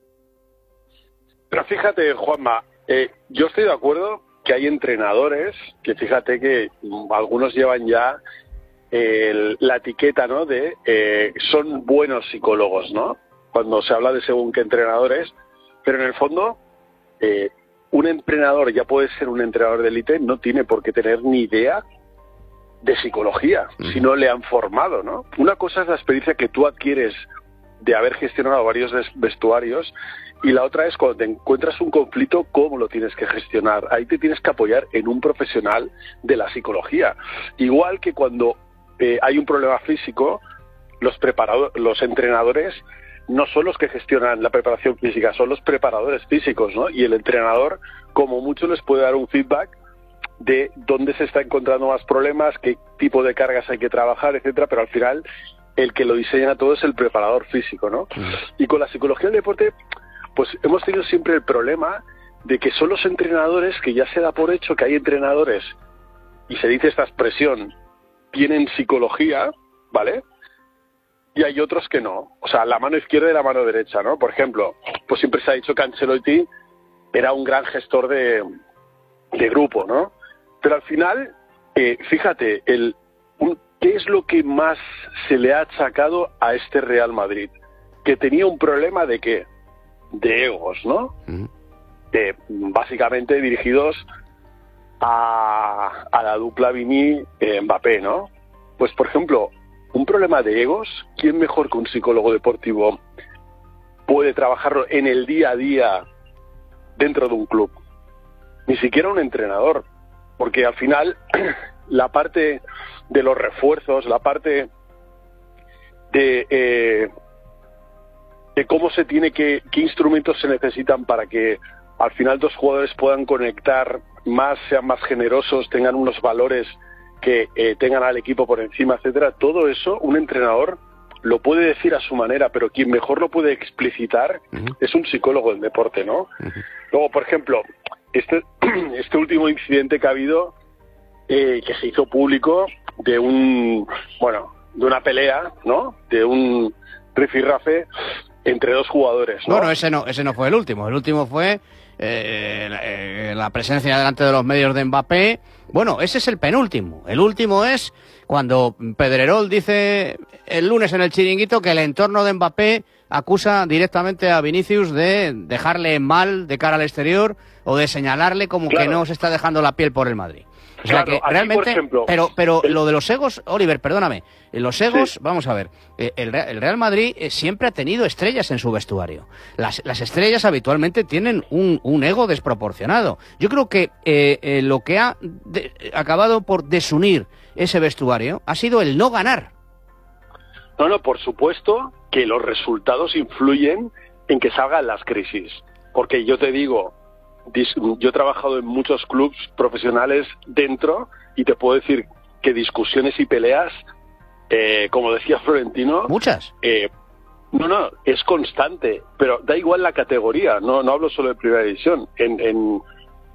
Pero fíjate, Juanma, eh, yo estoy de acuerdo que hay entrenadores que fíjate que algunos llevan ya eh, la etiqueta, ¿no? De eh, son buenos psicólogos, ¿no? Cuando se habla de según qué entrenadores, pero en el fondo eh, un entrenador, ya puede ser un entrenador de élite, no tiene por qué tener ni idea de psicología, uh-huh. si no le han formado, ¿no? Una cosa es la experiencia que tú adquieres de haber gestionado varios vestuarios, y la otra es cuando te encuentras un conflicto, cómo lo tienes que gestionar. Ahí te tienes que apoyar en un profesional de la psicología. Igual que cuando eh, hay un problema físico, los preparadores, los entrenadores no son los que gestionan la preparación física, son los preparadores físicos, ¿no? Y el entrenador, como mucho, les puede dar un feedback de dónde se está encontrando más problemas, qué tipo de cargas hay que trabajar, etcétera, pero al final el que lo diseña todo es el preparador físico, ¿no? Mm. Y con la psicología del deporte, pues hemos tenido siempre el problema de que son los entrenadores, que ya se da por hecho que hay entrenadores, y se dice esta expresión, tienen psicología, ¿vale? Y hay otros que no. O sea, la mano izquierda y la mano derecha, ¿no? Por ejemplo, pues siempre se ha dicho que Ancelotti era un gran gestor de, de grupo, ¿no? Pero al final, eh, fíjate, el, un, ¿qué es lo que más se le ha achacado a este Real Madrid? Que tenía un problema de ¿qué? De egos, ¿no? Uh-huh. De, básicamente dirigidos a, a la dupla Vini-Mbappé, ¿no? Pues, por ejemplo, un problema de egos, ¿quién mejor que un psicólogo deportivo puede trabajarlo en el día a día dentro de un club? Ni siquiera un entrenador, porque al final la parte de los refuerzos, la parte de, eh, de cómo se tiene que, qué instrumentos se necesitan para que al final dos jugadores puedan conectar más, sean más generosos, tengan unos valores que eh, tengan al equipo por encima, etcétera, todo eso un entrenador lo puede decir a su manera, pero quien mejor lo puede explicitar uh-huh. es un psicólogo del deporte, ¿no? Uh-huh. Luego, por ejemplo, este, este último incidente que ha habido, eh, que se hizo público, de un, bueno, de una pelea, ¿no? De un rifirrafe entre dos jugadores, ¿no? Bueno, ese no, ese no fue el último. El último fue eh, la, eh, la presencia delante de los medios de Mbappé. Bueno, ese es el penúltimo. El último es cuando Pedrerol dice el lunes en el Chiringuito que el entorno de Mbappé acusa directamente a Vinicius de dejarle mal de cara al exterior o de señalarle como claro. que no se está dejando la piel por el Madrid. O sea claro, que realmente, por ejemplo, pero pero el... lo de los egos, Oliver, perdóname, los egos, sí. vamos a ver, el, el Real Madrid siempre ha tenido estrellas en su vestuario. Las, las estrellas habitualmente tienen un, un ego desproporcionado. Yo creo que eh, eh, lo que ha de, acabado por desunir ese vestuario ha sido el no ganar. No, no, por supuesto que los resultados influyen en que salgan las crisis. Porque yo te digo, yo he trabajado en muchos clubes profesionales dentro y te puedo decir que discusiones y peleas, eh, como decía Florentino... ¿Muchas? Eh, no, no, es constante, pero da igual la categoría, no no hablo solo de primera división. En, en,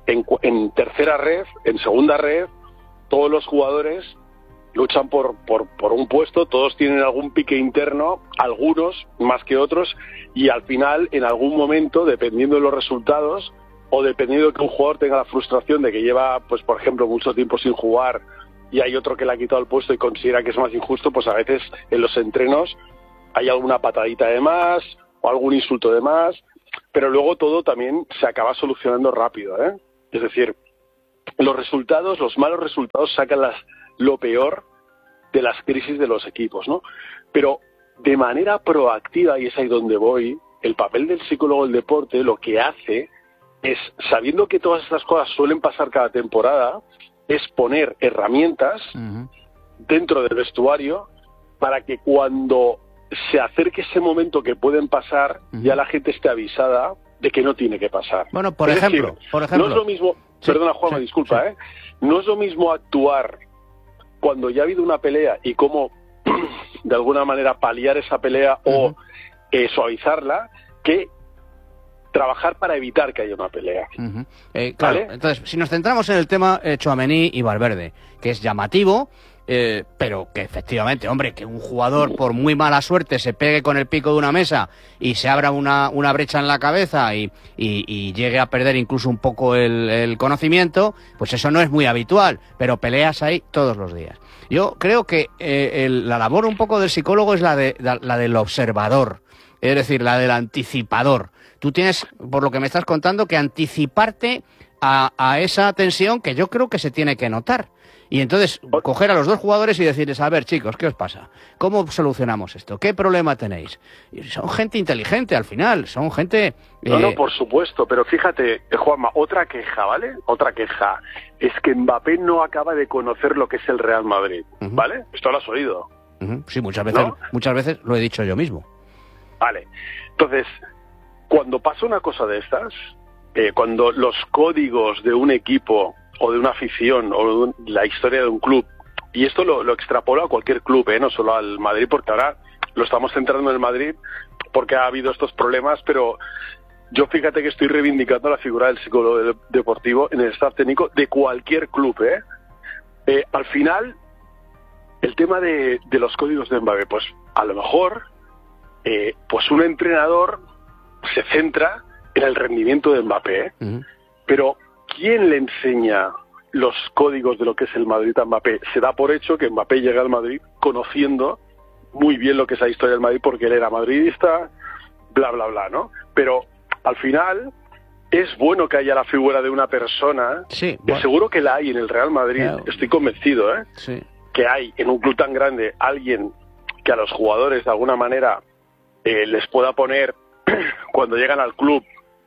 en, en tercera red, en segunda red, todos los jugadores luchan por, por, por un puesto, todos tienen algún pique interno, algunos más que otros, y al final, en algún momento, dependiendo de los resultados, o dependiendo de que un jugador tenga la frustración de que lleva, pues por ejemplo, mucho tiempo sin jugar, y hay otro que le ha quitado el puesto y considera que es más injusto, pues a veces en los entrenos hay alguna patadita de más, o algún insulto de más, pero luego todo también se acaba solucionando rápido, ¿eh? Es decir, los resultados, los malos resultados sacan las lo peor de las crisis de los equipos, ¿no? Pero de manera proactiva, y es ahí donde voy, el papel del psicólogo del deporte lo que hace es, sabiendo que todas estas cosas suelen pasar cada temporada, es poner herramientas uh-huh. dentro del vestuario para que cuando se acerque ese momento que pueden pasar, uh-huh. ya la gente esté avisada de que no tiene que pasar. Bueno, por es ejemplo, decir, por ejemplo. No es lo mismo, sí, perdona Juanma, sí, disculpa, sí. ¿eh? No es lo mismo actuar cuando ya ha habido una pelea y cómo de alguna manera paliar esa pelea uh-huh. o eh, suavizarla, que trabajar para evitar que haya una pelea. Uh-huh. eh, claro, ¿vale? Entonces, si nos centramos en el tema eh, Tchouaméni y Valverde, que es llamativo, eh, pero que efectivamente, hombre, que un jugador por muy mala suerte se pegue con el pico de una mesa y se abra una, una brecha en la cabeza y, y, y llegue a perder incluso un poco el, el conocimiento, pues eso no es muy habitual, pero peleas hay todos los días. Yo creo que eh, el, la labor un poco del psicólogo es la, de, la, la del observador, es decir, la del anticipador. Tú tienes, por lo que me estás contando, que anticiparte a, a esa tensión que yo creo que se tiene que notar. Y entonces coger a los dos jugadores y decirles, a ver, chicos, ¿qué os pasa? ¿Cómo solucionamos esto? ¿Qué problema tenéis? Y son gente inteligente al final, son gente... Eh... No, no, por supuesto, pero fíjate, Juanma, otra queja, ¿vale? Otra queja es que Mbappé no acaba de conocer lo que es el Real Madrid, uh-huh. ¿vale? Esto lo has oído. Uh-huh. Sí, muchas veces, ¿no? Muchas veces lo he dicho yo mismo. Vale, entonces, cuando pasa una cosa de estas, eh, cuando los códigos de un equipo o de una afición, o de un, la historia de un club, y esto lo, lo extrapolo a cualquier club, ¿eh? No solo al Madrid, porque ahora lo estamos centrando en el Madrid porque ha habido estos problemas, pero yo fíjate que estoy reivindicando la figura del psicólogo de, deportivo en el staff técnico de cualquier club, ¿eh? Eh, al final, el tema de, de los códigos de Mbappé, pues a lo mejor, eh, pues un entrenador se centra en el rendimiento de Mbappé, ¿eh? Uh-huh. Pero ¿quién le enseña los códigos de lo que es el Madrid a Mbappé? Se da por hecho que Mbappé llega al Madrid conociendo muy bien lo que es la historia del Madrid porque él era madridista, bla, bla, bla, ¿no? Pero al final es bueno que haya la figura de una persona, sí, bueno. que seguro que la hay en el Real Madrid, claro. Estoy convencido, ¿eh? Sí. Que hay en un club tan grande alguien que a los jugadores de alguna manera eh, les pueda poner cuando llegan al club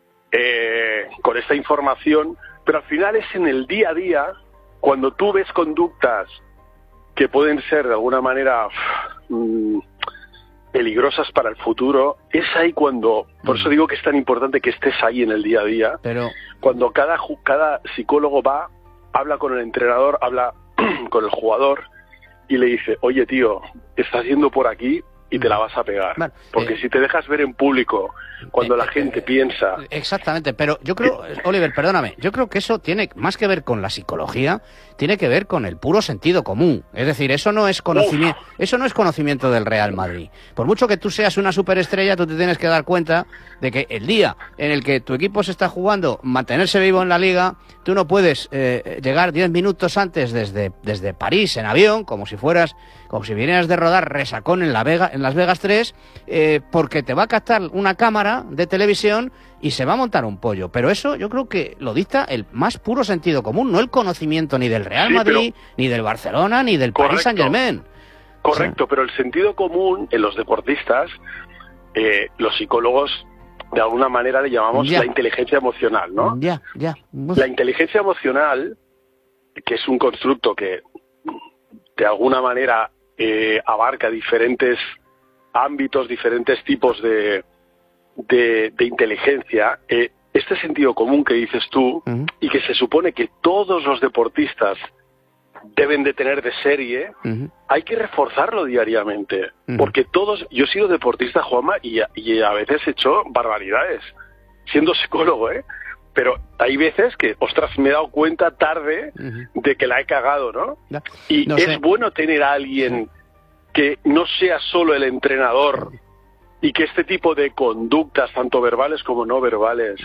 eh, con esta información. Pero al final es en el día a día, cuando tú ves conductas que pueden ser de alguna manera mmm, peligrosas para el futuro, es ahí cuando, por eso digo que es tan importante que estés ahí en el día a día, pero cuando cada, cada psicólogo va, habla con el entrenador, habla con el jugador y le dice, oye tío, estás yendo por aquí y te la vas a pegar. Vale, porque eh, si te dejas ver en público cuando eh, la gente eh, piensa... Exactamente, pero yo creo, Oliver, perdóname, yo creo que eso tiene más que ver con la psicología, tiene que ver con el puro sentido común. Es decir, eso no es conocimiento, eso no es conocimiento del Real Madrid. Por mucho que tú seas una superestrella, tú te tienes que dar cuenta de que el día en el que tu equipo se está jugando mantenerse vivo en la liga, tú no puedes eh, llegar diez minutos antes desde, desde París en avión, como si fueras, como si vinieras de rodar resacón en la Vega, en Las Vegas tres, eh, porque te va a captar una cámara de televisión y se va a montar un pollo. Pero eso yo creo que lo dicta el más puro sentido común, no el conocimiento ni del Real sí, Madrid, pero... ni del Barcelona, ni del Paris Saint-Germain. Correcto, o sea... pero el sentido común en los deportistas, eh, los psicólogos de alguna manera le llamamos ya. La inteligencia emocional, ¿no? Ya, ya. Uf. La inteligencia emocional, que es un constructo que de alguna manera eh, abarca diferentes ámbitos, diferentes tipos de, de, de inteligencia, eh, este sentido común que dices tú, uh-huh. y que se supone que todos los deportistas deben de tener de serie, uh-huh. hay que reforzarlo diariamente, uh-huh. porque todos, yo he sido deportista, Juanma, y a, y a veces he hecho barbaridades, siendo psicólogo, ¿eh? pero hay veces que, ostras, me he dado cuenta tarde uh-huh. de que la he cagado, ¿no? No. Y no es sé. bueno tener a alguien que no sea solo el entrenador y que este tipo de conductas, tanto verbales como no verbales,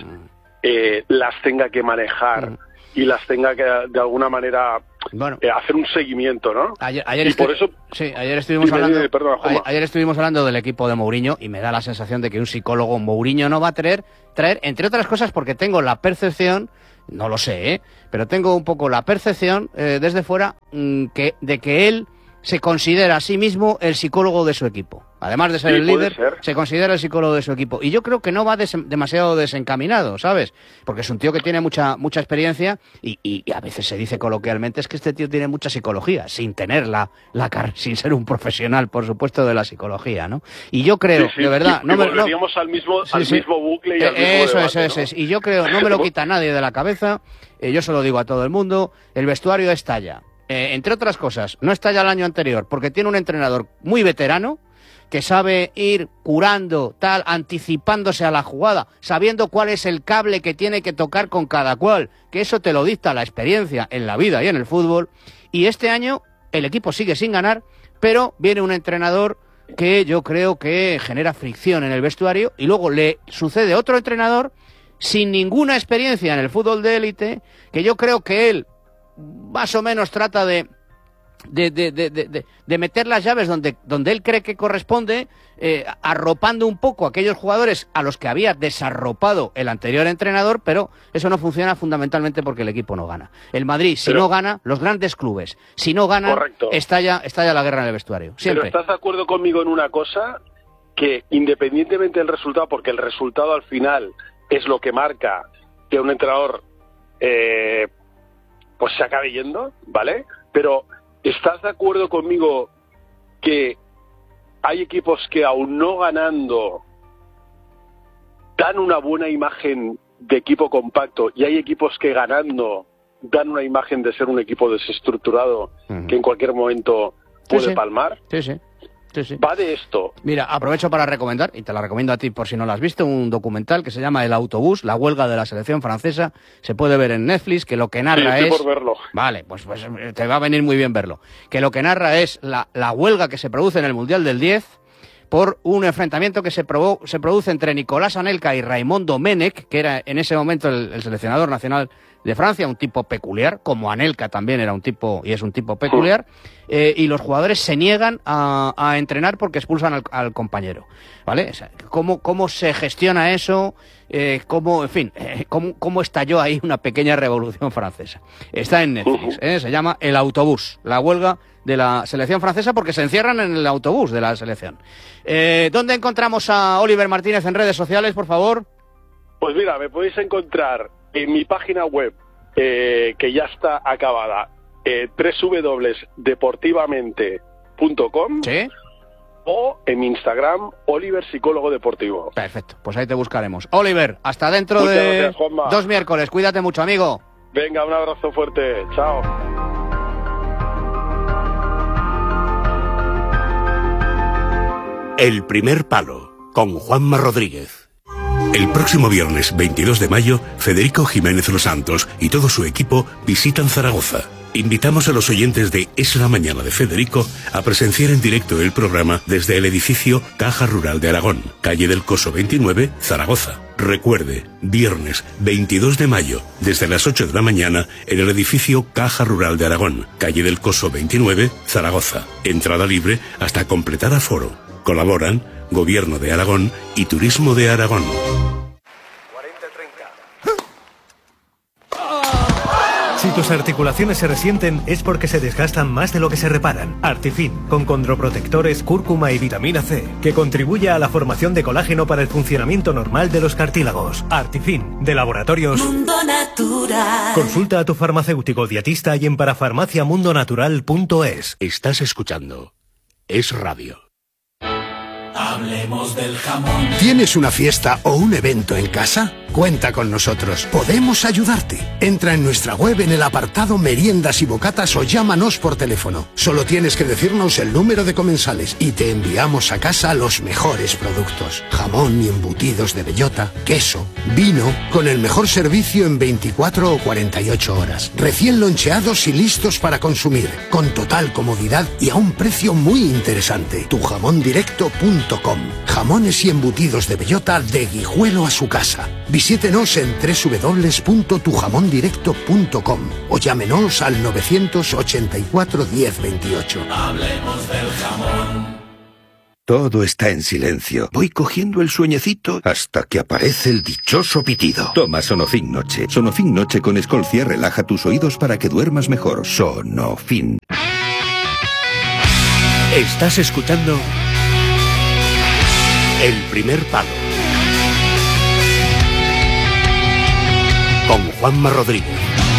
eh, las tenga que manejar uh-huh. y las tenga que, de alguna manera, bueno, eh, hacer un seguimiento, ¿no? Ayer, ayer y estu- por eso... Sí, ayer estuvimos, dime, hablando, dime, perdona, ayer, ayer estuvimos hablando del equipo de Mourinho y me da la sensación de que un psicólogo Mourinho no va a traer, traer, entre otras cosas, porque tengo la percepción, no lo sé, ¿eh? pero tengo un poco la percepción eh, desde fuera mmm, que, de que él se considera a sí mismo el psicólogo de su equipo. Además de ser sí, el líder, ser. se considera el psicólogo de su equipo. Y yo creo que no va des- demasiado desencaminado, ¿sabes? Porque es un tío que tiene mucha mucha experiencia y, y, y a veces se dice coloquialmente es que este tío tiene mucha psicología, sin tenerla, la car- sin ser un profesional, por supuesto, de la psicología, ¿no? Y yo creo, sí, sí, de verdad... Y, no y me, volveríamos no, al mismo, sí, al sí. mismo bucle y al eh, mismo Eso debate, es, eso ¿no? es. Y yo creo, no me lo quita nadie de la cabeza, eh, yo se lo digo a todo el mundo, el vestuario estalla. Eh, entre otras cosas, no estalla el año anterior, porque tiene un entrenador muy veterano, que sabe ir curando, tal, anticipándose a la jugada, sabiendo cuál es el cable que tiene que tocar con cada cual, que eso te lo dicta la experiencia en la vida y en el fútbol. Y este año el equipo sigue sin ganar, pero viene un entrenador que yo creo que genera fricción en el vestuario y luego le sucede otro entrenador sin ninguna experiencia en el fútbol de élite, que yo creo que él más o menos trata de De, de, de, de, de meter las llaves donde, donde él cree que corresponde, eh, arropando un poco a aquellos jugadores a los que había desarropado el anterior entrenador, pero eso no funciona fundamentalmente porque el equipo no gana. El Madrid, si pero, no gana, los grandes clubes, si no ganan, estalla, estalla la guerra en el vestuario. Siempre. Pero ¿estás de acuerdo conmigo en una cosa? Que independientemente del resultado, porque el resultado al final es lo que marca que un entrenador eh, pues se acabe yendo, ¿vale? Pero ¿estás de acuerdo conmigo que hay equipos que aún no ganando dan una buena imagen de equipo compacto y hay equipos que ganando dan una imagen de ser un equipo desestructurado uh-huh. que en cualquier momento puede sí, sí. palmar? Sí, sí. Sí, sí. Va de esto. Mira, aprovecho para recomendar, y te la recomiendo a ti por si no la has visto, un documental que se llama El Autobús, la huelga de la selección francesa. Se puede ver en Netflix, que lo que narra sí, es... por verlo. Vale, pues, pues te va a venir muy bien verlo. Que lo que narra es la, la huelga que se produce en el Mundial del diez por un enfrentamiento que se, probó, se produce entre Nicolás Anelka y Raymond Domenech, que era en ese momento el, el seleccionador nacional de Francia, un tipo peculiar, como Anelka también era un tipo y es un tipo peculiar, eh, y los jugadores se niegan a, a entrenar porque expulsan al, al compañero, ¿vale? O sea, ¿cómo, cómo se gestiona eso? Eh, cómo, en fin, eh, cómo, cómo estalló ahí una pequeña revolución francesa. Está en Netflix, ¿eh? Se llama El Autobús, la huelga de la selección francesa porque se encierran en el autobús de la selección. Eh, ¿Dónde encontramos a Oliver Martínez en redes sociales, por favor? Pues mira, me podéis encontrar en mi página web, eh, que ya está acabada, eh, doble u doble u doble u punto deportivamente punto com. ¿Sí? O en mi Instagram, Oliver Psicólogo Deportivo. Perfecto, pues ahí te buscaremos. Oliver, hasta dentro Muchas de gracias, Juanma. dos miércoles. Cuídate mucho, amigo. Venga, un abrazo fuerte. Chao. El primer palo, con Juanma Rodríguez. El próximo viernes veintidós de mayo, Federico Jiménez Los Santos y todo su equipo visitan Zaragoza. Invitamos a los oyentes de Es la Mañana de Federico a presenciar en directo el programa desde el edificio Caja Rural de Aragón, calle del Coso veintinueve, Zaragoza. Recuerde, viernes veintidós de mayo, desde las ocho de la mañana, en el edificio Caja Rural de Aragón, calle del Coso veintinueve, Zaragoza. Entrada libre hasta completar aforo. Colaboran Gobierno de Aragón y Turismo de Aragón. Si tus articulaciones se resienten es porque se desgastan más de lo que se reparan. Artifin, con condroprotectores, cúrcuma y vitamina C, que contribuye a la formación de colágeno para el funcionamiento normal de los cartílagos. Artifin, de Laboratorios Mundo Natural. Consulta a tu farmacéutico dietista y en parafarmacia mundo natural punto es. Estás escuchando Es Radio. Hablemos del jamón. ¿Tienes una fiesta o un evento en casa? Cuenta con nosotros. Podemos ayudarte. Entra en nuestra web en el apartado meriendas y bocatas o llámanos por teléfono. Solo tienes que decirnos el número de comensales y te enviamos a casa los mejores productos. Jamón y embutidos de bellota, queso, vino, con el mejor servicio en veinticuatro o cuarenta y ocho horas. Recién loncheados y listos para consumir, con total comodidad y a un precio muy interesante. tu jamón directo punto com. Jamones y embutidos de bellota de Guijuelo a su casa. Visítenos en doble u doble u doble u punto tu jamón directo punto com o llámenos al nueve ochenta y cuatro diez veintiocho. Hablemos del jamón. Todo está en silencio. Voy cogiendo el sueñecito hasta que aparece el dichoso pitido. Toma Sonofin Noche. Sonofin Noche con Escolcia relaja tus oídos para que duermas mejor. Sonofin. Estás escuchando El Primer Palo con Juanma Rodríguez.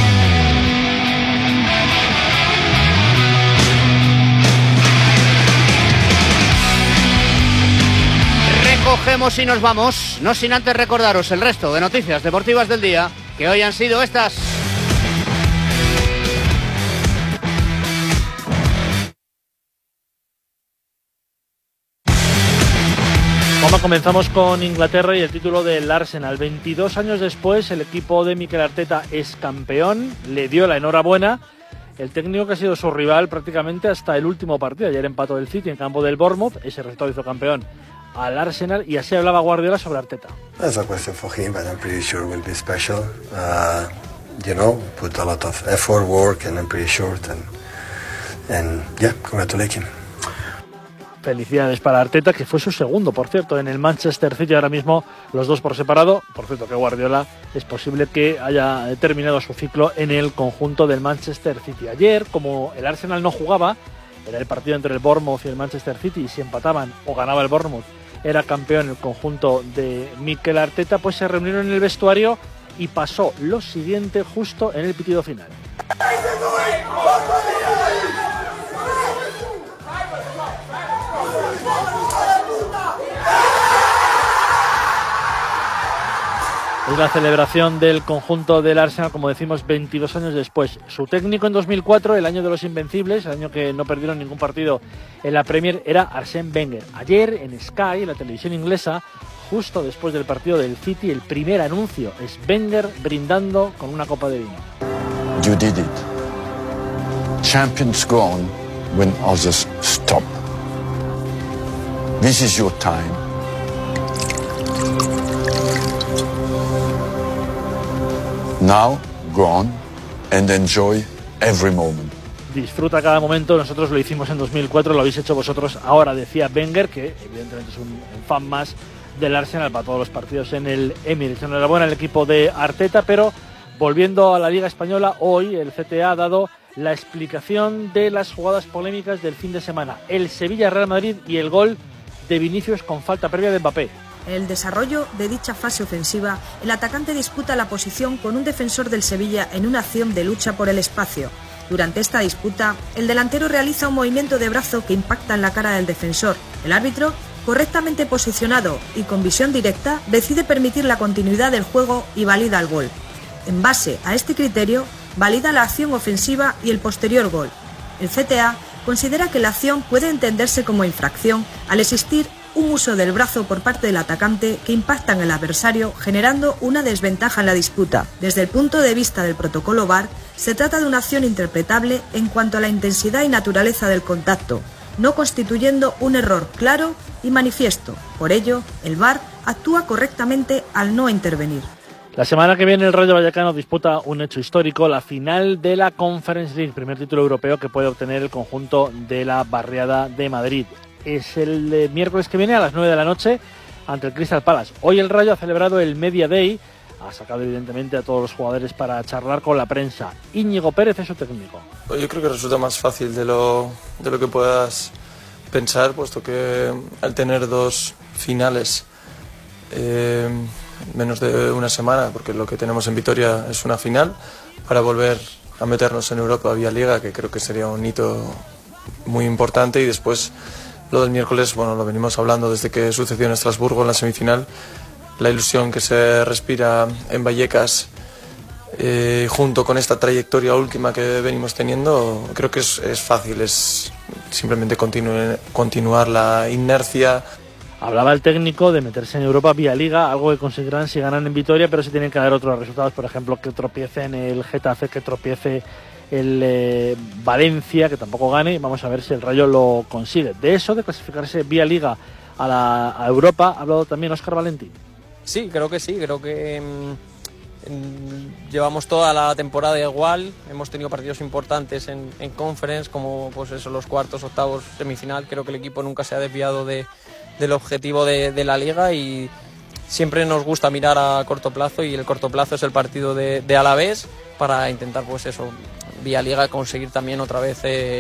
Recogemos y nos vamos, no sin antes recordaros el resto de noticias deportivas del día, que hoy han sido estas. Vamos, comenzamos con Inglaterra y el título del Arsenal. veintidós años después, el equipo de Mikel Arteta es campeón, le dio la enhorabuena. El técnico que ha sido su rival prácticamente hasta el último partido. Ayer empató el City en campo del Bournemouth, ese resultado hizo campeón al Arsenal, y así hablaba Guardiola sobre Arteta. That's a question for him, but I'm pretty sure will be special. Uh, you know, put a lot of effort, work, and I'm pretty sure. And, and yeah, congratulate him. Felicidades para Arteta, que fue su segundo, por cierto, en el Manchester City. Ahora mismo los dos por separado. Por cierto, que Guardiola es posible que haya terminado su ciclo en el conjunto del Manchester City. Ayer, como el Arsenal no jugaba, era el partido entre el Bournemouth y el Manchester City, y si empataban o ganaba el Bournemouth, era campeón el conjunto de Mikel Arteta, pues se reunieron en el vestuario y pasó lo siguiente justo en el pitido final. Es la celebración del conjunto del Arsenal, como decimos, veintidós años después. Su técnico en dos mil cuatro, el año de los Invencibles, el año que no perdieron ningún partido en la Premier, era Arsène Wenger. Ayer en Sky, en la televisión inglesa, justo después del partido del City, el primer anuncio es Wenger brindando con una copa de vino. You did it. Champions go on when others stop. This is your time. Now, go on and enjoy every moment. Disfruta cada momento. Nosotros lo hicimos en dos mil cuatro, lo habéis hecho vosotros ahora, decía Wenger, que evidentemente es un, un fan más del Arsenal para todos los partidos en el Emirates. Enhorabuena al equipo de Arteta, pero volviendo a la Liga Española, hoy el C T A ha dado la explicación de las jugadas polémicas del fin de semana. El Sevilla-Real Madrid y el gol de Vinicius con falta previa de Mbappé. En el desarrollo de dicha fase ofensiva, el atacante disputa la posición con un defensor del Sevilla en una acción de lucha por el espacio. Durante esta disputa, el delantero realiza un movimiento de brazo que impacta en la cara del defensor. El árbitro, correctamente posicionado y con visión directa, decide permitir la continuidad del juego y valida el gol. En base a este criterio, valida la acción ofensiva y el posterior gol. El C T A considera que la acción puede entenderse como infracción al existir un uso del brazo por parte del atacante que impacta en el adversario, generando una desventaja en la disputa. Desde el punto de vista del protocolo V A R, se trata de una acción interpretable en cuanto a la intensidad y naturaleza del contacto, no constituyendo un error claro y manifiesto. Por ello, el V A R actúa correctamente al no intervenir. La semana que viene el Rayo Vallecano disputa un hecho histórico, la final de la Conference League, primer título europeo que puede obtener el conjunto de la Barriada de Madrid. Es el eh, miércoles que viene a las nueve de la noche ante el Crystal Palace. Hoy el Rayo ha celebrado el Media Day, ha sacado evidentemente a todos los jugadores para charlar con la prensa. Íñigo Pérez es su técnico. Yo creo que resulta más fácil de lo, de lo que puedas pensar, puesto que al tener dos finales eh, menos de una semana, porque lo que tenemos en Vitoria es una final, para volver a meternos en Europa vía Liga, que creo que sería un hito muy importante, y después Lo del miércoles, bueno, lo venimos hablando desde que sucedió en Estrasburgo en la semifinal. La ilusión que se respira en Vallecas, eh, junto con esta trayectoria última que venimos teniendo, creo que es, es fácil, es simplemente continu- continuar la inercia. Hablaba el técnico de meterse en Europa vía Liga, algo que conseguirán si ganan en Vitoria, pero si tienen que haber otros resultados, por ejemplo, que tropiece en el Getafe, que tropiece el eh, Valencia, que tampoco gane, y vamos a ver si el Rayo lo consigue. De eso, de clasificarse vía Liga a, la, a Europa, ha hablado también Óscar Valentín. Sí, creo que sí, creo que mmm, mmm, llevamos toda la temporada igual, hemos tenido partidos importantes en, en Conference, como pues eso, los cuartos, octavos, semifinal. Creo que el equipo nunca se ha desviado de, del objetivo de, de la Liga, y siempre nos gusta mirar a corto plazo, y el corto plazo es el partido de, de Alavés, para intentar pues eso, vía Liga, conseguir también otra vez eh,